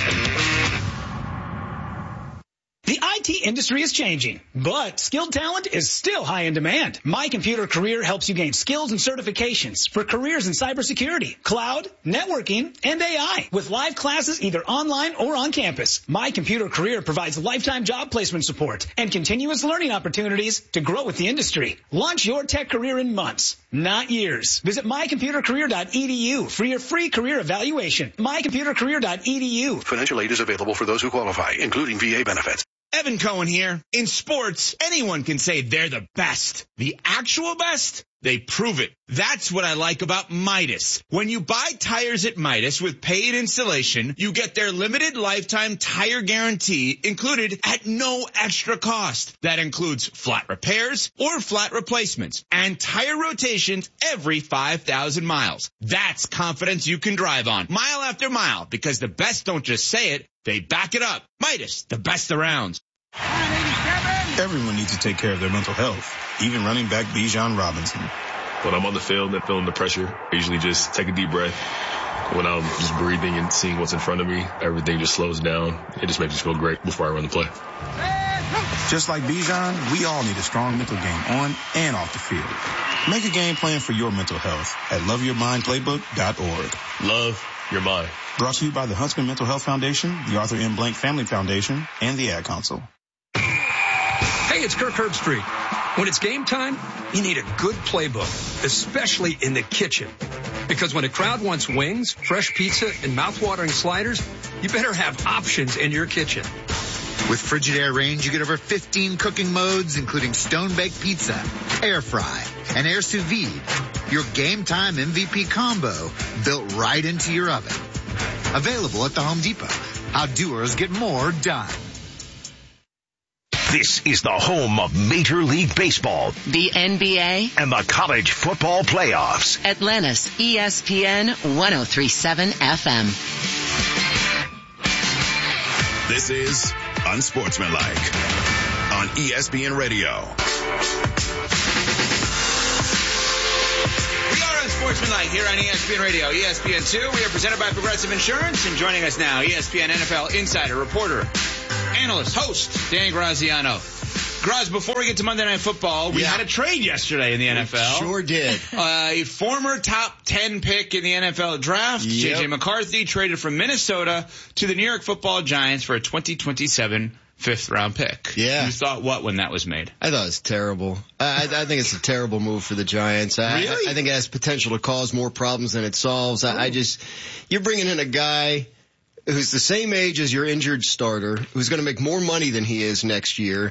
[SPEAKER 16] The I T industry is changing, but skilled talent is still high in demand. My Computer Career helps you gain skills and certifications for careers in cybersecurity, cloud, networking, and A I with live classes either online or on campus. My Computer Career provides lifetime job placement support and continuous learning opportunities to grow with the industry. Launch your tech career in months, not years. Visit my computer career dot e d u for your free career evaluation. my computer career dot e d u.
[SPEAKER 25] Financial aid is available for those who qualify, including V A benefits.
[SPEAKER 11] Evan Cohen here. In sports, anyone can say they're the best. The actual best? They prove it. That's what I like about Midas. When you buy tires at Midas with paid installation, you get their limited lifetime tire guarantee included at no extra cost. That includes flat repairs or flat replacements and tire rotations every five thousand miles. That's confidence you can drive on mile after mile because the best don't just say it, they back it up. Midas, the best around.
[SPEAKER 26] Everyone needs to take care of their mental health, even running back Bijan Robinson.
[SPEAKER 27] When I'm on the field and feeling the pressure, I usually just take a deep breath. When I'm just breathing and seeing what's in front of me, everything just slows down. It just makes me feel great before I run the play.
[SPEAKER 26] Just like Bijan, we all need a strong mental game on and off the field. Make a game plan for your mental health at love your mind playbook dot org.
[SPEAKER 27] Love your mind.
[SPEAKER 26] Brought to you by the Huntsman Mental Health Foundation, the Arthur M. Blank Family Foundation, and the Ad Council.
[SPEAKER 28] Hey, it's Kirk Herbstreit. When it's game time, you need a good playbook, especially in the kitchen. Because when a crowd wants wings, fresh pizza, and mouth-watering sliders, you better have options in your kitchen.
[SPEAKER 9] With Frigidaire Range, you get over fifteen cooking modes, including stone-baked pizza, air fry, and air sous vide. Your game time M V P combo built right into your oven. Available at the Home Depot. how doers get more done.
[SPEAKER 1] This is the home of Major League Baseball,
[SPEAKER 24] the N B A,
[SPEAKER 1] and the college football playoffs.
[SPEAKER 24] Atlanta's E S P N one oh three point seven F M.
[SPEAKER 10] This is Unsportsmanlike on E S P N Radio.
[SPEAKER 11] We are Unsportsmanlike here on E S P N Radio, E S P N two. We are presented by Progressive Insurance, and joining us now, E S P N N F L insider, reporter, analyst, host, Dan Graziano. Graz, before we get to Monday Night Football, we yeah. had a trade yesterday in the N F L.
[SPEAKER 6] We sure did.
[SPEAKER 11] Uh, a former top ten pick in the N F L draft, yep. J J McCarthy, traded from Minnesota to the New York Football Giants for a twenty twenty-seven fifth round pick.
[SPEAKER 6] Yeah.
[SPEAKER 11] You thought what when that was made?
[SPEAKER 6] I thought it was terrible. I, I think it's a terrible move for the Giants. I,
[SPEAKER 11] really?
[SPEAKER 6] I, I think it has potential to cause more problems than it solves. I, I just, you're bringing in a guy who's the same age as your injured starter, who's going to make more money than he is next year.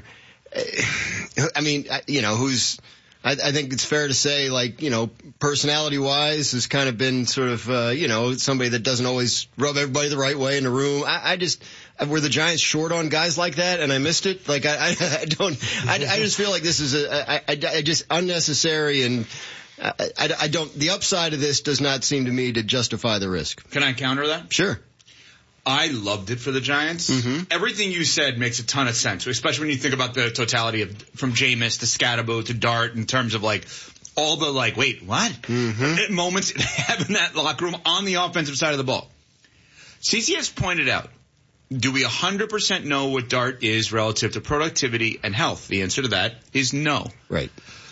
[SPEAKER 6] I mean, you know, who's, I, I think it's fair to say, like, you know, personality-wise has kind of been sort of, uh, you know, somebody that doesn't always rub everybody the right way in the room. I, I just, were the Giants short on guys like that and I missed it? Like, I, I, I don't, I, I just feel like this is a, I, I, I just unnecessary and I, I, I don't, the upside of this does not seem to me to justify the risk.
[SPEAKER 11] Can I counter that?
[SPEAKER 6] Sure.
[SPEAKER 11] I loved it for the Giants.
[SPEAKER 6] Mm-hmm.
[SPEAKER 11] Everything you said makes a ton of sense, especially when you think about the totality of from Jameis to Scatabo to Dart in terms of like all the like, wait, what?
[SPEAKER 6] Mm-hmm.
[SPEAKER 11] Moments having that locker room on the offensive side of the ball. C C has pointed out, do we one hundred percent know what Dart is relative to productivity and health? The answer to that is no.
[SPEAKER 6] Right.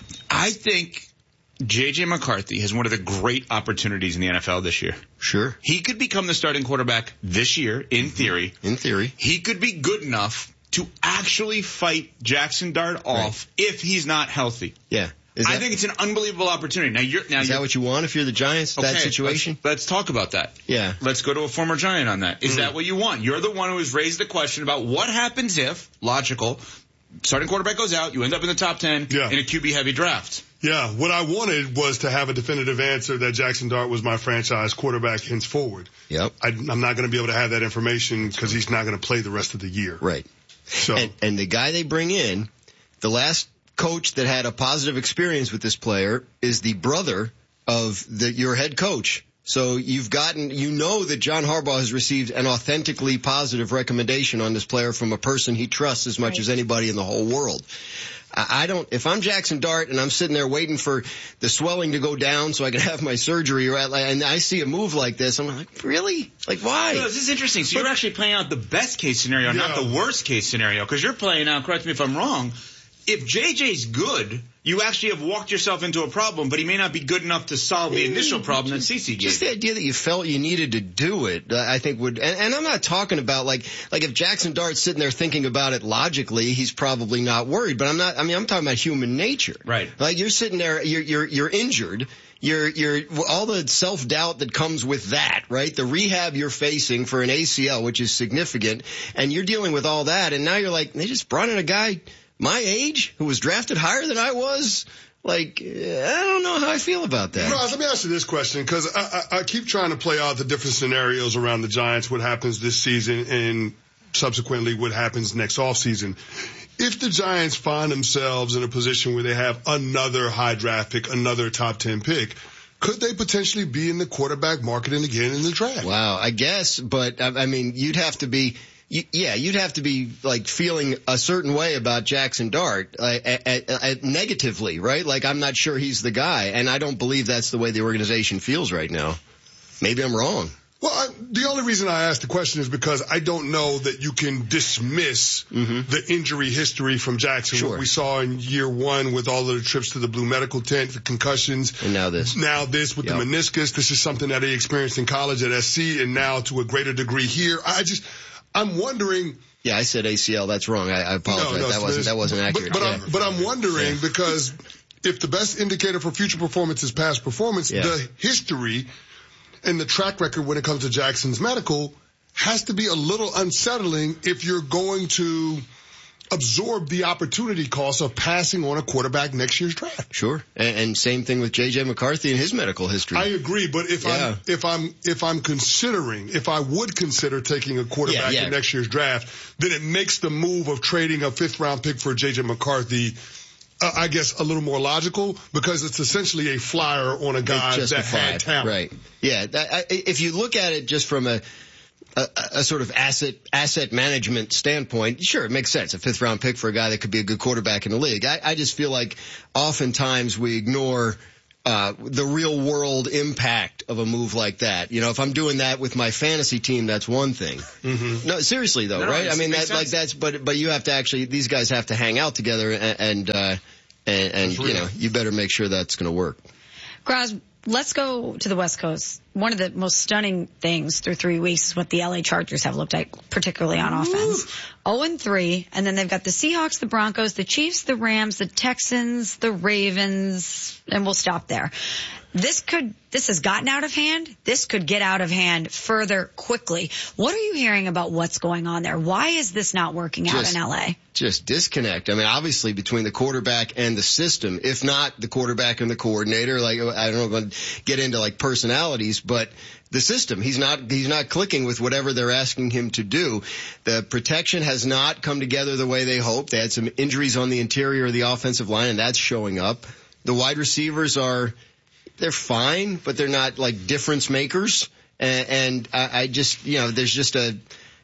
[SPEAKER 11] I think J J McCarthy has one of the great opportunities in the N F L this year.
[SPEAKER 6] Sure.
[SPEAKER 11] He could become the starting quarterback this year, in theory.
[SPEAKER 6] In theory.
[SPEAKER 11] He could be good enough to actually fight Jackson Dart off right. if he's not healthy.
[SPEAKER 6] Yeah. Is
[SPEAKER 11] I
[SPEAKER 6] that,
[SPEAKER 11] think it's an unbelievable opportunity. Now you're now
[SPEAKER 6] Is
[SPEAKER 11] you're,
[SPEAKER 6] that what you want if you're the Giants,
[SPEAKER 11] okay,
[SPEAKER 6] that situation?
[SPEAKER 11] Let's, let's talk about that.
[SPEAKER 6] Yeah.
[SPEAKER 11] Let's go to a former Giant on that. Is
[SPEAKER 6] mm.
[SPEAKER 11] that what you want? You're the one who has raised the question about what happens if, logical, starting quarterback goes out, you end up in the top ten
[SPEAKER 2] yeah.
[SPEAKER 11] in a Q B-heavy draft.
[SPEAKER 2] Yeah, what I wanted was to have a definitive answer that Jackson Dart was my franchise quarterback henceforward.
[SPEAKER 6] Yep.
[SPEAKER 2] I, I'm not going to be able to have that information because he's not going to play the rest of the year.
[SPEAKER 6] Right.
[SPEAKER 2] So,
[SPEAKER 6] and, and the guy they bring in, the last coach that had a positive experience with this player is the brother of the, your head coach. So you've gotten, you know that John Harbaugh has received an authentically positive recommendation on this player from a person he trusts as much right. as anybody in the whole world. I don't, if I'm Jackson Dart and I'm sitting there waiting for the swelling to go down so I can have my surgery, or and I see a move like this, I'm like, really? Like, why?
[SPEAKER 11] No, this is interesting. So but, you're actually playing out the best case scenario, yeah. not the worst case scenario, because you're playing out, correct me if I'm wrong, if J J's good, you actually have walked yourself into a problem, but he may not be good enough to solve the initial problem that C C gave.
[SPEAKER 6] Just the idea that you felt you needed to do it, I think would, and, and I'm not talking about like, like if Jackson Dart's sitting there thinking about it logically, he's probably not worried, but I'm not, I mean, I'm talking about human nature.
[SPEAKER 11] Right.
[SPEAKER 6] Like you're sitting there, you're, you're, you're injured. You're, you're, all the self-doubt that comes with that, right? The rehab you're facing for an A C L, which is significant, and you're dealing with all that, and now you're like, they just brought in a guy my age who was drafted higher than I was. Like, I don't know how I feel about that.
[SPEAKER 2] Ross, let me ask you this question, because I, I, I keep trying to play out the different scenarios around the Giants, what happens this season, and subsequently what happens next offseason. If the Giants find themselves in a position where they have another high draft pick, another top ten pick, could they potentially be in the quarterback market again in the draft?
[SPEAKER 6] Wow, I guess, but I, I mean, you'd have to be... You, yeah, you'd have to be like feeling a certain way about Jackson Dart, uh, uh, uh, negatively, right? Like I'm not sure he's the guy, and I don't believe that's the way the organization feels right now. Maybe I'm wrong.
[SPEAKER 2] Well, I, the only reason I asked the question is because I don't know that you can dismiss
[SPEAKER 6] mm-hmm.
[SPEAKER 2] the injury history from Jackson.
[SPEAKER 6] Sure.
[SPEAKER 2] What we saw in year one with all of the trips to the Blue Medical Tent, the concussions.
[SPEAKER 6] And now this.
[SPEAKER 2] Now this with yep. the meniscus. This is something that he experienced in college at S C and now to a greater degree here. I just... I'm wondering.
[SPEAKER 6] Yeah, I said A C L. That's wrong. I, I apologize.
[SPEAKER 2] No, no,
[SPEAKER 6] that wasn't that wasn't accurate.
[SPEAKER 2] But, but,
[SPEAKER 6] yeah.
[SPEAKER 2] I'm, but I'm wondering
[SPEAKER 6] yeah.
[SPEAKER 2] because if the best indicator for future performance is past performance,
[SPEAKER 6] yeah.
[SPEAKER 2] the history and the track record when it comes to Jackson's medical has to be a little unsettling if you're going to absorb the opportunity cost of passing on a quarterback next year's draft.
[SPEAKER 6] Sure. And, and same thing with J J. McCarthy and his medical history.
[SPEAKER 2] I agree, but if yeah. I'm if I'm if I'm considering if I would consider taking a quarterback yeah, yeah. in next year's draft, then it makes the move of trading a fifth round pick for J J. McCarthy, uh, I guess, a little more logical, because it's essentially a flyer on a guy that had talent.
[SPEAKER 6] Right. Yeah. That, I, if you look at it just from a A, a sort of asset asset management standpoint, sure, it makes sense. A fifth round pick for a guy that could be a good quarterback in the league. I, I just feel like oftentimes we ignore uh the real world impact of a move like that. You know, if I'm doing that with my fantasy team, that's one thing. Mm-hmm. No, seriously though, no, right? I mean, that like that's but but you have to actually these guys have to hang out together and and uh, and, and you know you better make sure that's going to work.
[SPEAKER 12] Graz, let's go to the West Coast. One of the most stunning things through three weeks is what the L A Chargers have looked like, particularly on offense. oh and three, and then they've got the Seahawks, the Broncos, the Chiefs, the Rams, the Texans, the Ravens, and we'll stop there. This could, this has gotten out of hand. This could get out of hand further quickly. What are you hearing about what's going on there? Why is this not working out
[SPEAKER 6] just,
[SPEAKER 12] in L A?
[SPEAKER 6] Just disconnect. I mean, obviously between the quarterback and the system, if not the quarterback and the coordinator, like, I don't know, I'm going to get into like personalities, but the system, he's not, he's not clicking with whatever they're asking him to do. The protection has not come together the way they hoped. They had some injuries on the interior of the offensive line, and that's showing up. The wide receivers are, they're fine, but they're not like difference makers. And, and I, I just, you know, there's just a,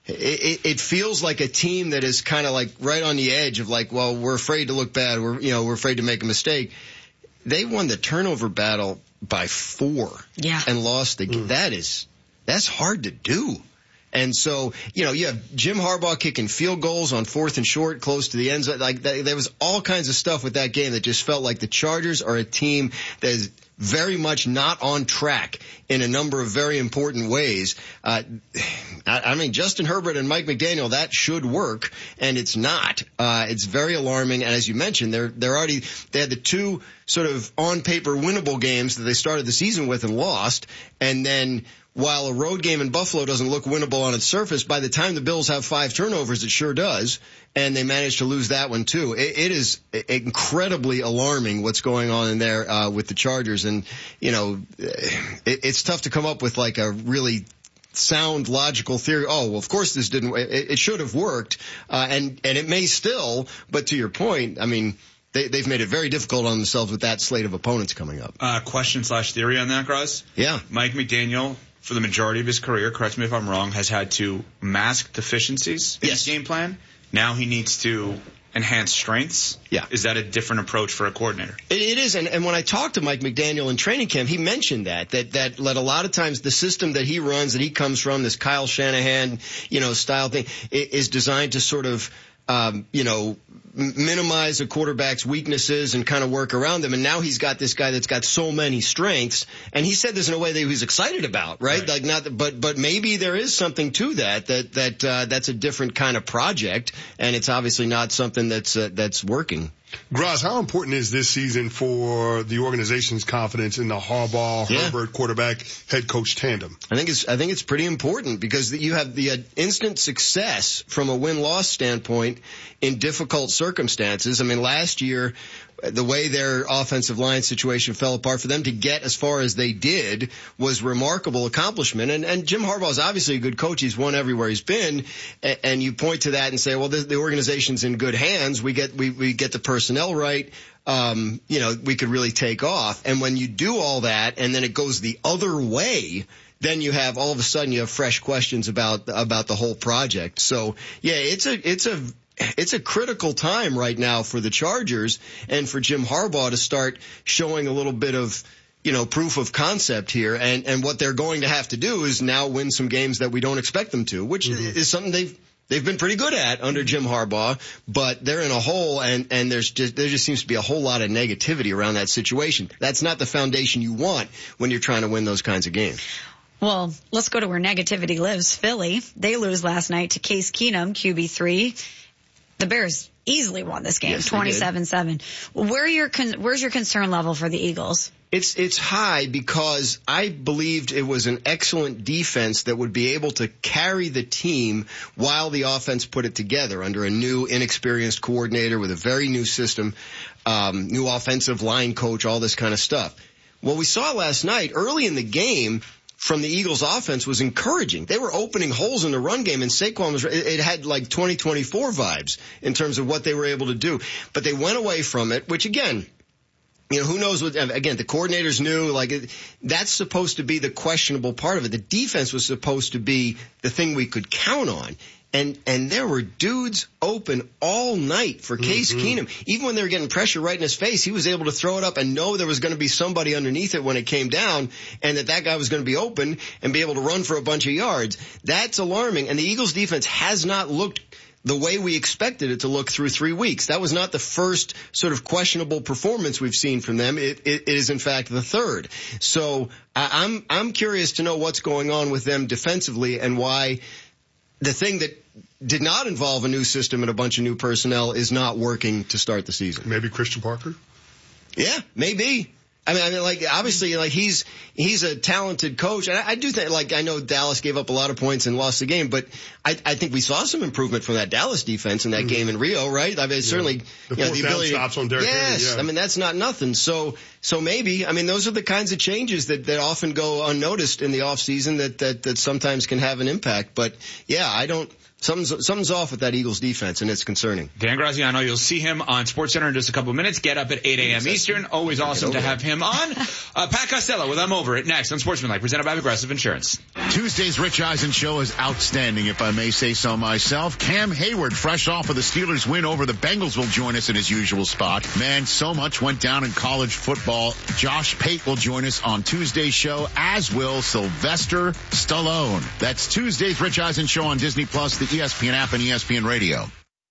[SPEAKER 6] it, it feels like a team that is kind of like right on the edge of like, well, we're afraid to look bad. We're, you know, we're afraid to make a mistake. They won the turnover battle by four.
[SPEAKER 12] Yeah.
[SPEAKER 6] And lost the, mm. that is, that's hard to do. And so, you know, you have Jim Harbaugh kicking field goals on fourth and short, close to the end zone. Like, there was all kinds of stuff with that game that just felt like the Chargers are a team that is very much not on track in a number of very important ways. Uh, I, I mean, Justin Herbert and Mike McDaniel, that should work, and it's not. Uh, it's very alarming. And as you mentioned, they're, they're already, they had the two sort of on paper winnable games that they started the season with and lost. And then, while a road game in Buffalo doesn't look winnable on its surface, by the time the Bills have five turnovers, it sure does. And they managed to lose that one too. It, it is incredibly alarming what's going on in there, uh, with the Chargers. And, you know, it, it's tough to come up with like a really sound logical theory. Oh, well, of course this didn't, it, it should have worked. Uh, and, and it may still, but to your point, I mean, They, they've made it very difficult on themselves with that slate of opponents coming up.
[SPEAKER 11] Uh, question slash theory on that, Graz?
[SPEAKER 6] Yeah.
[SPEAKER 11] Mike McDaniel, for the majority of his career, correct me if I'm wrong, has had to mask deficiencies in
[SPEAKER 6] yes.
[SPEAKER 11] his game plan. Now he needs to enhance strengths.
[SPEAKER 6] Yeah.
[SPEAKER 11] Is that a different approach for a coordinator?
[SPEAKER 6] It, it is. And, and when I talked to Mike McDaniel in training camp, he mentioned that, that, that, that a lot of times the system that he runs, that he comes from, this Kyle Shanahan, you know, style thing, is designed to sort of, um, you know, minimize a quarterback's weaknesses and kind of work around them. And now he's got this guy that's got so many strengths. And he said this in a way that he was excited about, right? right. Like not, that, but, but maybe there is something to that, that, that, uh, that's a different kind of project. And it's obviously not something that's, uh, that's working.
[SPEAKER 2] Graz, how important is this season for the organization's confidence in the Harbaugh,
[SPEAKER 6] yeah.
[SPEAKER 2] Herbert quarterback head coach tandem?
[SPEAKER 6] I think it's, I think it's pretty important because you have the uh, instant success from a win-loss standpoint in difficult circumstances. I mean, last year, the way their offensive line situation fell apart, for them to get as far as they did was remarkable accomplishment. And, and Jim Harbaugh is obviously a good coach. He's won everywhere he's been. And, and you point to that and say, well, the, the organization's in good hands. We get, we, we get the personnel right. Um, you know, we could really take off. And when you do all that and then it goes the other way, then you have all of a sudden you have fresh questions about, about the whole project. So yeah, it's a, it's a, It's a critical time right now for the Chargers and for Jim Harbaugh to start showing a little bit of, you know, proof of concept here. And, and what they're going to have to do is now win some games that we don't expect them to, which mm-hmm. is something they've, they've been pretty good at under Jim Harbaugh, but they're in a hole and, and there's just, there just seems to be a whole lot of negativity around that situation. That's not the foundation you want when you're trying to win those kinds of games.
[SPEAKER 12] Well, let's go to where negativity lives. Philly, they lose last night to Case Keenum, Q B three. The Bears easily won this game, twenty-seven seven. Yes, where your con- where's your concern level for the Eagles?
[SPEAKER 6] It's it's high because I believed it was an excellent defense that would be able to carry the team while the offense put it together under a new, inexperienced coordinator with a very new system, um, new offensive line coach, all this kind of stuff. What we saw last night, early in the game, from the Eagles offense was encouraging. They were opening holes in the run game, and Saquon was, it had like twenty twenty-four vibes in terms of what they were able to do. But they went away from it, which again, you know, who knows what, again, the coordinators knew, like, it, that's supposed to be the questionable part of it. The defense was supposed to be the thing we could count on. And, and there were dudes open all night for Case mm-hmm. Keenum. Even when they were getting pressure right in his face, he was able to throw it up and know there was going to be somebody underneath it when it came down, and that that guy was going to be open and be able to run for a bunch of yards. That's alarming. And the Eagles defense has not looked the way we expected it to look through three weeks. That was not the first sort of questionable performance we've seen from them. It, it, it is in fact the third. So I, I'm, I'm curious to know what's going on with them defensively and why the thing that did not involve a new system and a bunch of new personnel is not working to start the season.
[SPEAKER 2] Maybe Christian Parker?
[SPEAKER 6] Yeah, maybe. I mean, I mean, like, obviously, like, he's, he's a talented coach. And I, I do think, like, I know Dallas gave up a lot of points and lost the game, but I, I think we saw some improvement from that Dallas defense in that mm-hmm. game in Rio, right? I mean, yeah. certainly,
[SPEAKER 2] the
[SPEAKER 6] you know, the ability.
[SPEAKER 2] Stops on Derrick
[SPEAKER 6] yes.
[SPEAKER 2] Henry, yeah.
[SPEAKER 6] I mean, that's not nothing. So, so maybe, I mean, those are the kinds of changes that, that often go unnoticed in the off season that, that, that sometimes can have an impact. But yeah, I don't, Something's, something's off with that Eagles defense, and it's concerning.
[SPEAKER 11] Dan Graziano, you'll see him on SportsCenter in just a couple of minutes. Get up at eight a.m. Eastern. Always awesome to have him on. Uh, Pat Costello with I'm Over It next on Sportsmanlike, presented by Progressive Insurance.
[SPEAKER 9] Tuesday's Rich Eisen show is outstanding, if I may say so myself. Cam Hayward, fresh off of the Steelers win over the Bengals, will join us in his usual spot. Man, so much went down in college football. Josh Pate will join us on Tuesday's show, as will Sylvester Stallone. That's Tuesday's Rich Eisen show on Disney Plus, the E S P N app, and E S P N Radio.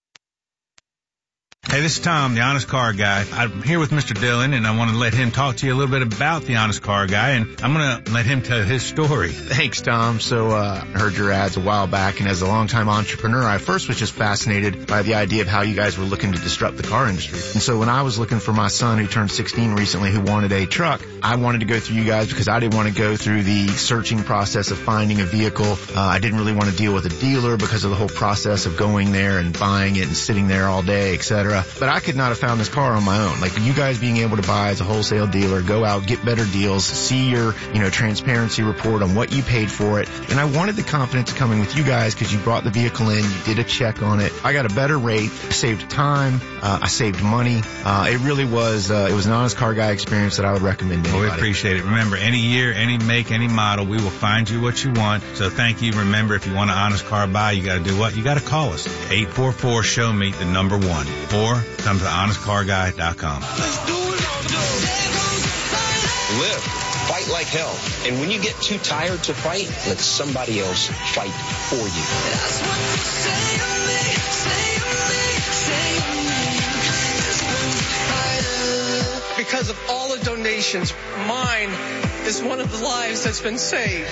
[SPEAKER 4] Hey, this is Tom, the Honest Car Guy. I'm here with Mister Dillon, and I want to let him talk to you a little bit about the Honest Car Guy, and I'm going to let him tell his story.
[SPEAKER 14] Thanks, Tom. So, uh, I heard your ads a while back, and as a longtime entrepreneur, I first was just fascinated by the idea of how you guys were looking to disrupt the car industry. And so when I was looking for my son, who turned sixteen recently, who wanted a truck, I wanted to go through you guys because I didn't want to go through the searching process of finding a vehicle. Uh, I didn't really want to deal with a dealer because of the whole process of going there and buying it and sitting there all day, et cetera. But I could not have found this car on my own. Like, you guys being able to buy as a wholesale dealer, go out, get better deals, see your, you know, transparency report on what you paid for it. And I wanted the confidence coming with you guys because you brought the vehicle in, you did a check on it. I got a better rate, saved time, uh, I saved money. Uh, it really was, uh, it was an Honest Car Guy experience that I would recommend to anybody.
[SPEAKER 4] Well, we appreciate it. Remember, any year, any make, any model, we will find you what you want. So thank you. Remember, if you want an Honest Car buy, you got to do what? You got to call us. eight four four, show me the number one. Or come to honest car guy dot com.
[SPEAKER 15] Live. Fight like hell. And when you get too tired to fight, let somebody else fight for you. That's what you say to me, say to me, say to me.
[SPEAKER 17] Because of all the donations, mine is one of the lives that's been saved.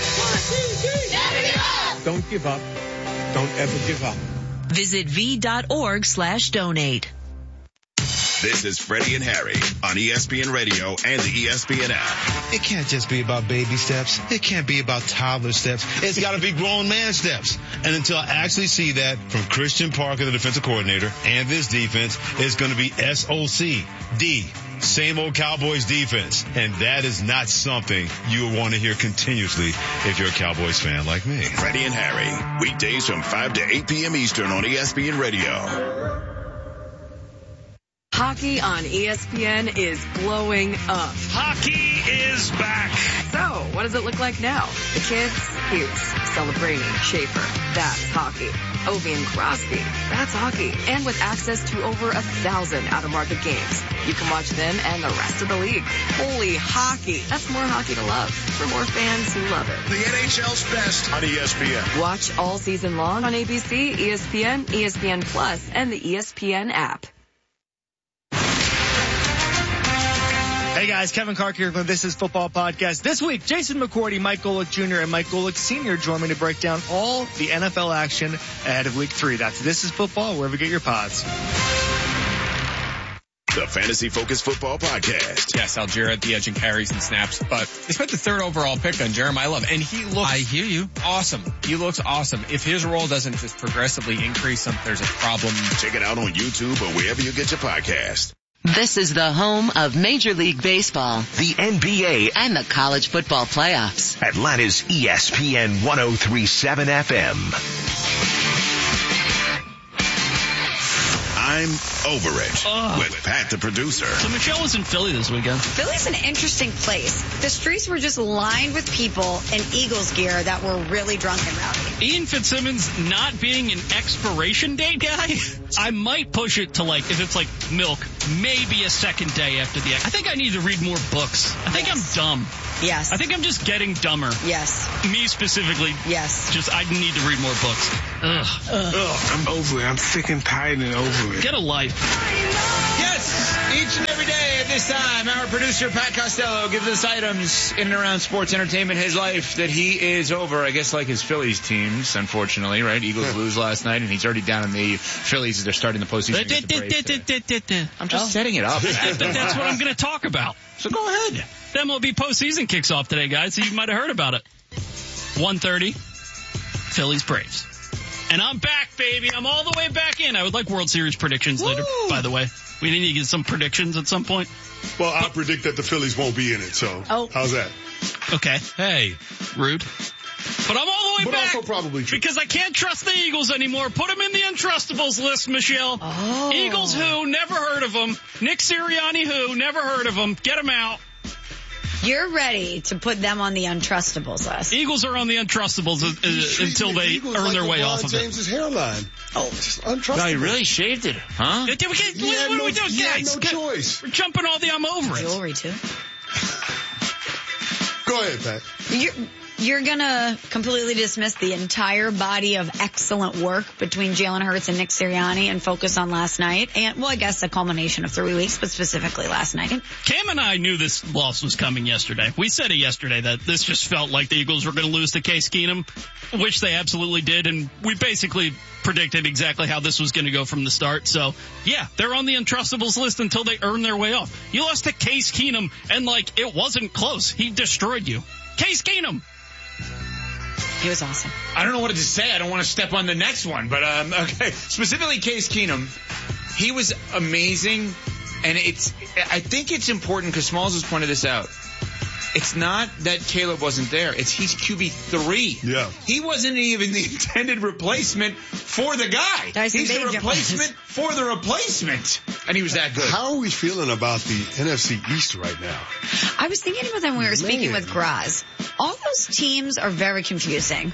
[SPEAKER 18] Don't give up. Don't ever give up.
[SPEAKER 3] Visit v.org slash donate.
[SPEAKER 10] This is Freddie and Harry on E S P N Radio and the E S P N app.
[SPEAKER 20] It can't just be about baby steps. It can't be about toddler steps. It's got to be grown man steps. And until I actually see that from Christian Parker, the defensive coordinator, and this defense, it's going to be S O C D. Same old Cowboys defense. And that is not something you will want to hear continuously if you're a Cowboys fan like me.
[SPEAKER 10] Freddie and Harry, weekdays from five to eight p.m. Eastern on E S P N Radio.
[SPEAKER 21] Hockey on E S P N is blowing up.
[SPEAKER 22] Hockey is back.
[SPEAKER 21] So, what does it look like now? The kids? Hughes, Celebrini, Schaefer. That's hockey. Ovi and Crosby. That's hockey. And with access to over a thousand out-of-market games, you can watch them and the rest of the league. Holy hockey. That's more hockey to love for more fans who love it.
[SPEAKER 10] The N H L's best on E S P N.
[SPEAKER 21] Watch all season long on A B C, E S P N, E S P N Plus, and the E S P N app.
[SPEAKER 29] Hey guys, Kevin Clark here from This Is Football Podcast. This week, Jason McCourty, Mike Golick Junior, and Mike Golick Senior join me to break down all the N F L action ahead of week three. That's This Is Football, wherever you get your pods.
[SPEAKER 10] the fantasy-focused football podcast.
[SPEAKER 5] Yes, Algier at the edge and carries and snaps, but they spent the third overall pick on Jeremiah Love, and he looks
[SPEAKER 7] I hear you.
[SPEAKER 5] awesome. He looks awesome. If his role doesn't just progressively increase, there's a problem.
[SPEAKER 10] Check it out on YouTube or wherever you get your podcast.
[SPEAKER 24] This is the home of Major League Baseball,
[SPEAKER 1] the N B A,
[SPEAKER 24] and the college football playoffs.
[SPEAKER 1] Atlanta's E S P N ten thirty-seven F M.
[SPEAKER 10] I'm over it
[SPEAKER 8] Ugh.
[SPEAKER 10] with Pat the producer.
[SPEAKER 8] So Michelle was in Philly this weekend.
[SPEAKER 12] Philly's an interesting place. The streets were just lined with people in Eagles gear that were really drunk and rowdy.
[SPEAKER 8] Ian Fitzsimmons not being an expiration date guy, I might push it to, like, if it's like milk, maybe a second day after the. I think I need to read more books. I think yes. I'm dumb.
[SPEAKER 12] Yes.
[SPEAKER 8] I think I'm just getting dumber.
[SPEAKER 12] Yes.
[SPEAKER 8] Me specifically.
[SPEAKER 12] Yes.
[SPEAKER 8] Just, I need to read more books. Ugh.
[SPEAKER 18] Ugh. Ugh. I'm over it. I'm sick and tired and over it.
[SPEAKER 8] Get a life.
[SPEAKER 11] Yes, each and every day at this time, our producer Pat Costello gives us items in and around sports entertainment, his life that he is over. I guess like his Phillies teams, unfortunately, right? Eagles lose last night, and he's already down in the Phillies as they're starting the postseason. I'm just setting it up.
[SPEAKER 8] That's what I'm going to talk about.
[SPEAKER 11] So go ahead.
[SPEAKER 8] The M L B postseason kicks off today, guys. You might have heard about it. one thirty, Phillies Braves. And I'm back, baby. I'm all the way back in. I would like World Series predictions Woo. later, by the way. We need to get some predictions at some point.
[SPEAKER 2] Well, I predict that the Phillies won't be in it, so
[SPEAKER 12] oh.
[SPEAKER 2] how's that?
[SPEAKER 8] Okay. Hey, rude. But I'm all the way
[SPEAKER 2] but
[SPEAKER 8] back.
[SPEAKER 2] Also probably true.
[SPEAKER 8] Because I can't trust the Eagles anymore. Put them in the Untrustables list, Michelle.
[SPEAKER 12] Oh.
[SPEAKER 8] Eagles who? Never heard of them. Nick Sirianni who? Never heard of them. Get them out.
[SPEAKER 12] You're ready to put them on the Untrustables list.
[SPEAKER 8] Eagles are on the Untrustables uh, uh, until they
[SPEAKER 2] Eagles
[SPEAKER 8] earn
[SPEAKER 2] like
[SPEAKER 8] their way
[SPEAKER 2] LeBron
[SPEAKER 8] off of
[SPEAKER 2] James's
[SPEAKER 8] it.
[SPEAKER 2] hairline. Oh, just untrustable.
[SPEAKER 11] No, he really shaved it, huh?
[SPEAKER 8] Yeah, we can't,
[SPEAKER 2] He
[SPEAKER 8] what
[SPEAKER 2] had
[SPEAKER 8] what
[SPEAKER 2] no,
[SPEAKER 8] are we doing,
[SPEAKER 2] he
[SPEAKER 8] guys?
[SPEAKER 2] had no choice.
[SPEAKER 8] We're jumping all the I'm over it.
[SPEAKER 12] Jewelry, too.
[SPEAKER 2] Go ahead, Pat.
[SPEAKER 12] You're, you're going to completely dismiss the entire body of excellent work between Jalen Hurts and Nick Sirianni and focus on last night. And, well, I guess a culmination of three weeks, but specifically last night.
[SPEAKER 8] Cam and I knew this loss was coming yesterday. We said it yesterday that this just felt like the Eagles were going to lose to Case Keenum, which they absolutely did. And we basically predicted exactly how this was going to go from the start. So, yeah, they're on the Untrustables list until they earn their way off. You lost to Case Keenum, and, like, it wasn't close. He destroyed you. Case Keenum.
[SPEAKER 12] He was awesome.
[SPEAKER 11] I don't know what to say. I don't want to step on the next one, but um, okay. Specifically, Case Keenum, he was amazing, and it's. I think it's important because Smalls has pointed this out. It's not that Caleb wasn't there. It's he's Q B three.
[SPEAKER 2] Yeah.
[SPEAKER 11] He wasn't even the intended replacement for the guy.
[SPEAKER 12] Dyson
[SPEAKER 11] he's the
[SPEAKER 12] Bagent
[SPEAKER 11] replacement for the replacement, and he was that good.
[SPEAKER 2] How are we feeling about the N F C East right now?
[SPEAKER 12] I was thinking about that when we were
[SPEAKER 2] Man.
[SPEAKER 12] speaking with Graz. All those teams are very confusing.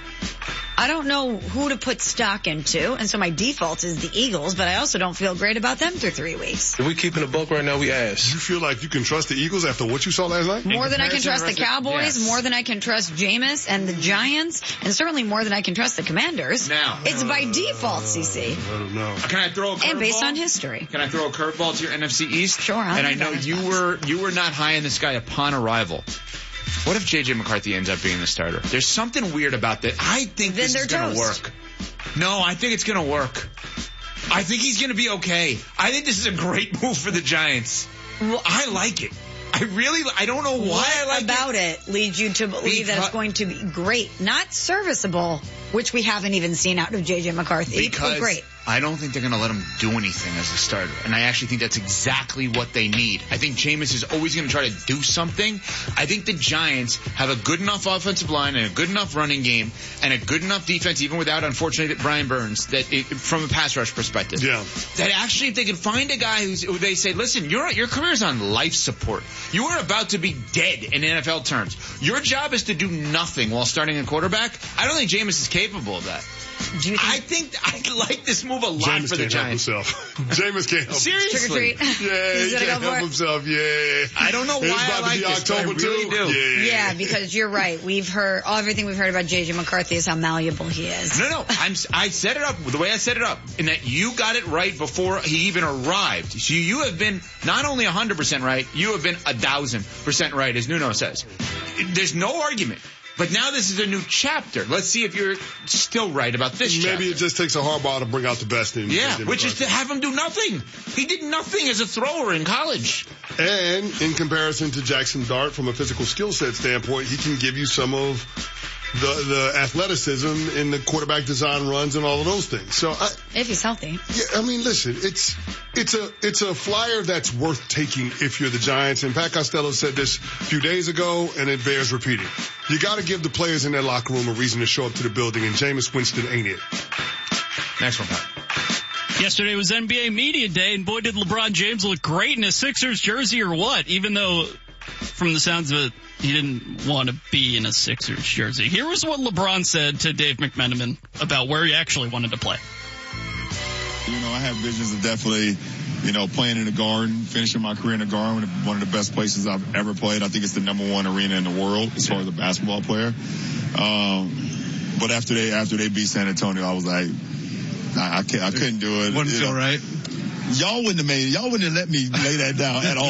[SPEAKER 12] I don't know who to put stock into, and so my default is the Eagles, but I also don't feel great about them through three weeks.
[SPEAKER 18] If we keeping a buck right now, we ass.
[SPEAKER 2] You feel like you can trust the Eagles after what you saw last night?
[SPEAKER 12] More than I can trust the Cowboys,
[SPEAKER 11] yes.
[SPEAKER 12] more than I can trust Jameis and the Giants, and certainly more than I can trust the Commanders.
[SPEAKER 11] Now.
[SPEAKER 12] It's by default, C C.
[SPEAKER 2] I don't know.
[SPEAKER 11] Can I throw a curveball?
[SPEAKER 12] And based on history.
[SPEAKER 11] Can I throw a curveball to your N F C East?
[SPEAKER 12] Sure. I'll
[SPEAKER 11] And I
[SPEAKER 12] leave
[SPEAKER 11] know
[SPEAKER 12] that
[SPEAKER 11] you
[SPEAKER 12] as
[SPEAKER 11] were you were not high in this guy upon arrival. What if J J McCarthy ends up being the starter? There's something weird about that. I think
[SPEAKER 12] Then
[SPEAKER 11] this
[SPEAKER 12] they're
[SPEAKER 11] is going to
[SPEAKER 12] toast.
[SPEAKER 11] work. No, I think it's going to work. I think he's going to be okay. I think this is a great move for the Giants.
[SPEAKER 12] Well,
[SPEAKER 11] I like it. I really, I don't know why
[SPEAKER 12] what
[SPEAKER 11] I like
[SPEAKER 12] about
[SPEAKER 11] it.
[SPEAKER 12] it leads you to believe that it's going to be great, not serviceable, which we haven't even seen out of J J McCarthy.
[SPEAKER 11] Because
[SPEAKER 12] but great.
[SPEAKER 11] I don't think they're going to let him do anything as a starter. And I actually think that's exactly what they need. I think Jameis is always going to try to do something. I think the Giants have a good enough offensive line and a good enough running game and a good enough defense, even without, unfortunately, Brian Burns, that it, from a pass rush perspective.
[SPEAKER 2] Yeah.
[SPEAKER 11] That actually, if they can find a guy who's, who they say, listen, your your career's on life support. You are about to be dead in N F L terms. Your job is to do nothing while starting a quarterback. I don't think Jameis is capable of that.
[SPEAKER 12] Do you think
[SPEAKER 11] I think I like this move a lot
[SPEAKER 2] Jameis
[SPEAKER 11] for the
[SPEAKER 2] can't
[SPEAKER 11] Giants.
[SPEAKER 2] help himself. Jameis can't help
[SPEAKER 11] Seriously.
[SPEAKER 12] Trick or treat.
[SPEAKER 2] Yeah, he
[SPEAKER 12] He's gonna
[SPEAKER 2] can't
[SPEAKER 12] go for
[SPEAKER 2] help
[SPEAKER 12] it.
[SPEAKER 2] himself. Yeah.
[SPEAKER 11] I don't know why
[SPEAKER 2] It's
[SPEAKER 11] I
[SPEAKER 2] about
[SPEAKER 11] like
[SPEAKER 2] to be
[SPEAKER 11] this, but I
[SPEAKER 2] October
[SPEAKER 11] really
[SPEAKER 2] too.
[SPEAKER 11] do.
[SPEAKER 2] Yeah.
[SPEAKER 12] Yeah, because you're right. We've heard, all everything we've heard about J J McCarthy is how malleable he is.
[SPEAKER 11] No, no, I'm, I set it up the way I set it up, in that you got it right before he even arrived. So you have been not only one hundred percent right, you have been one thousand percent right, as Nuno says. There's no argument. But now this is a new chapter. Let's see if you're still right about this
[SPEAKER 2] Maybe
[SPEAKER 11] chapter.
[SPEAKER 2] it just takes a Harbaugh to bring out the best in
[SPEAKER 11] Yeah,
[SPEAKER 2] in
[SPEAKER 11] which is to have him do nothing. He did nothing as a thrower in college.
[SPEAKER 2] And in comparison to Jackson Dart, from a physical skill set standpoint, he can give you some of the the athleticism in the quarterback design runs and all of those things. So I,
[SPEAKER 12] if he's healthy.
[SPEAKER 2] Yeah, I mean, listen, it's it's a it's a flyer that's worth taking if you're the Giants. And Pat Costello said this a few days ago, and it bears repeating. You got to give the players in that locker room a reason to show up to the building, and Jameis Winston ain't it.
[SPEAKER 11] Next one, Pat.
[SPEAKER 8] Yesterday was N B A Media Day, and boy, did LeBron James look great in a Sixers jersey or what, even though, from the sounds of it, he didn't want to be in a Sixers jersey. Here was what LeBron said to Dave McMenamin about where he actually wanted to play.
[SPEAKER 7] You know, I have visions of definitely, you know, playing in the Garden, finishing my career in the Garden, one of the best places I've ever played. I think it's the number one arena in the world as far as a basketball player. Um, but after they after they beat San Antonio, I was like, I, I, can't, I couldn't do it.
[SPEAKER 13] Wouldn't feel right.
[SPEAKER 7] Y'all wouldn't have made it. Y'all wouldn't have let me lay that down at all.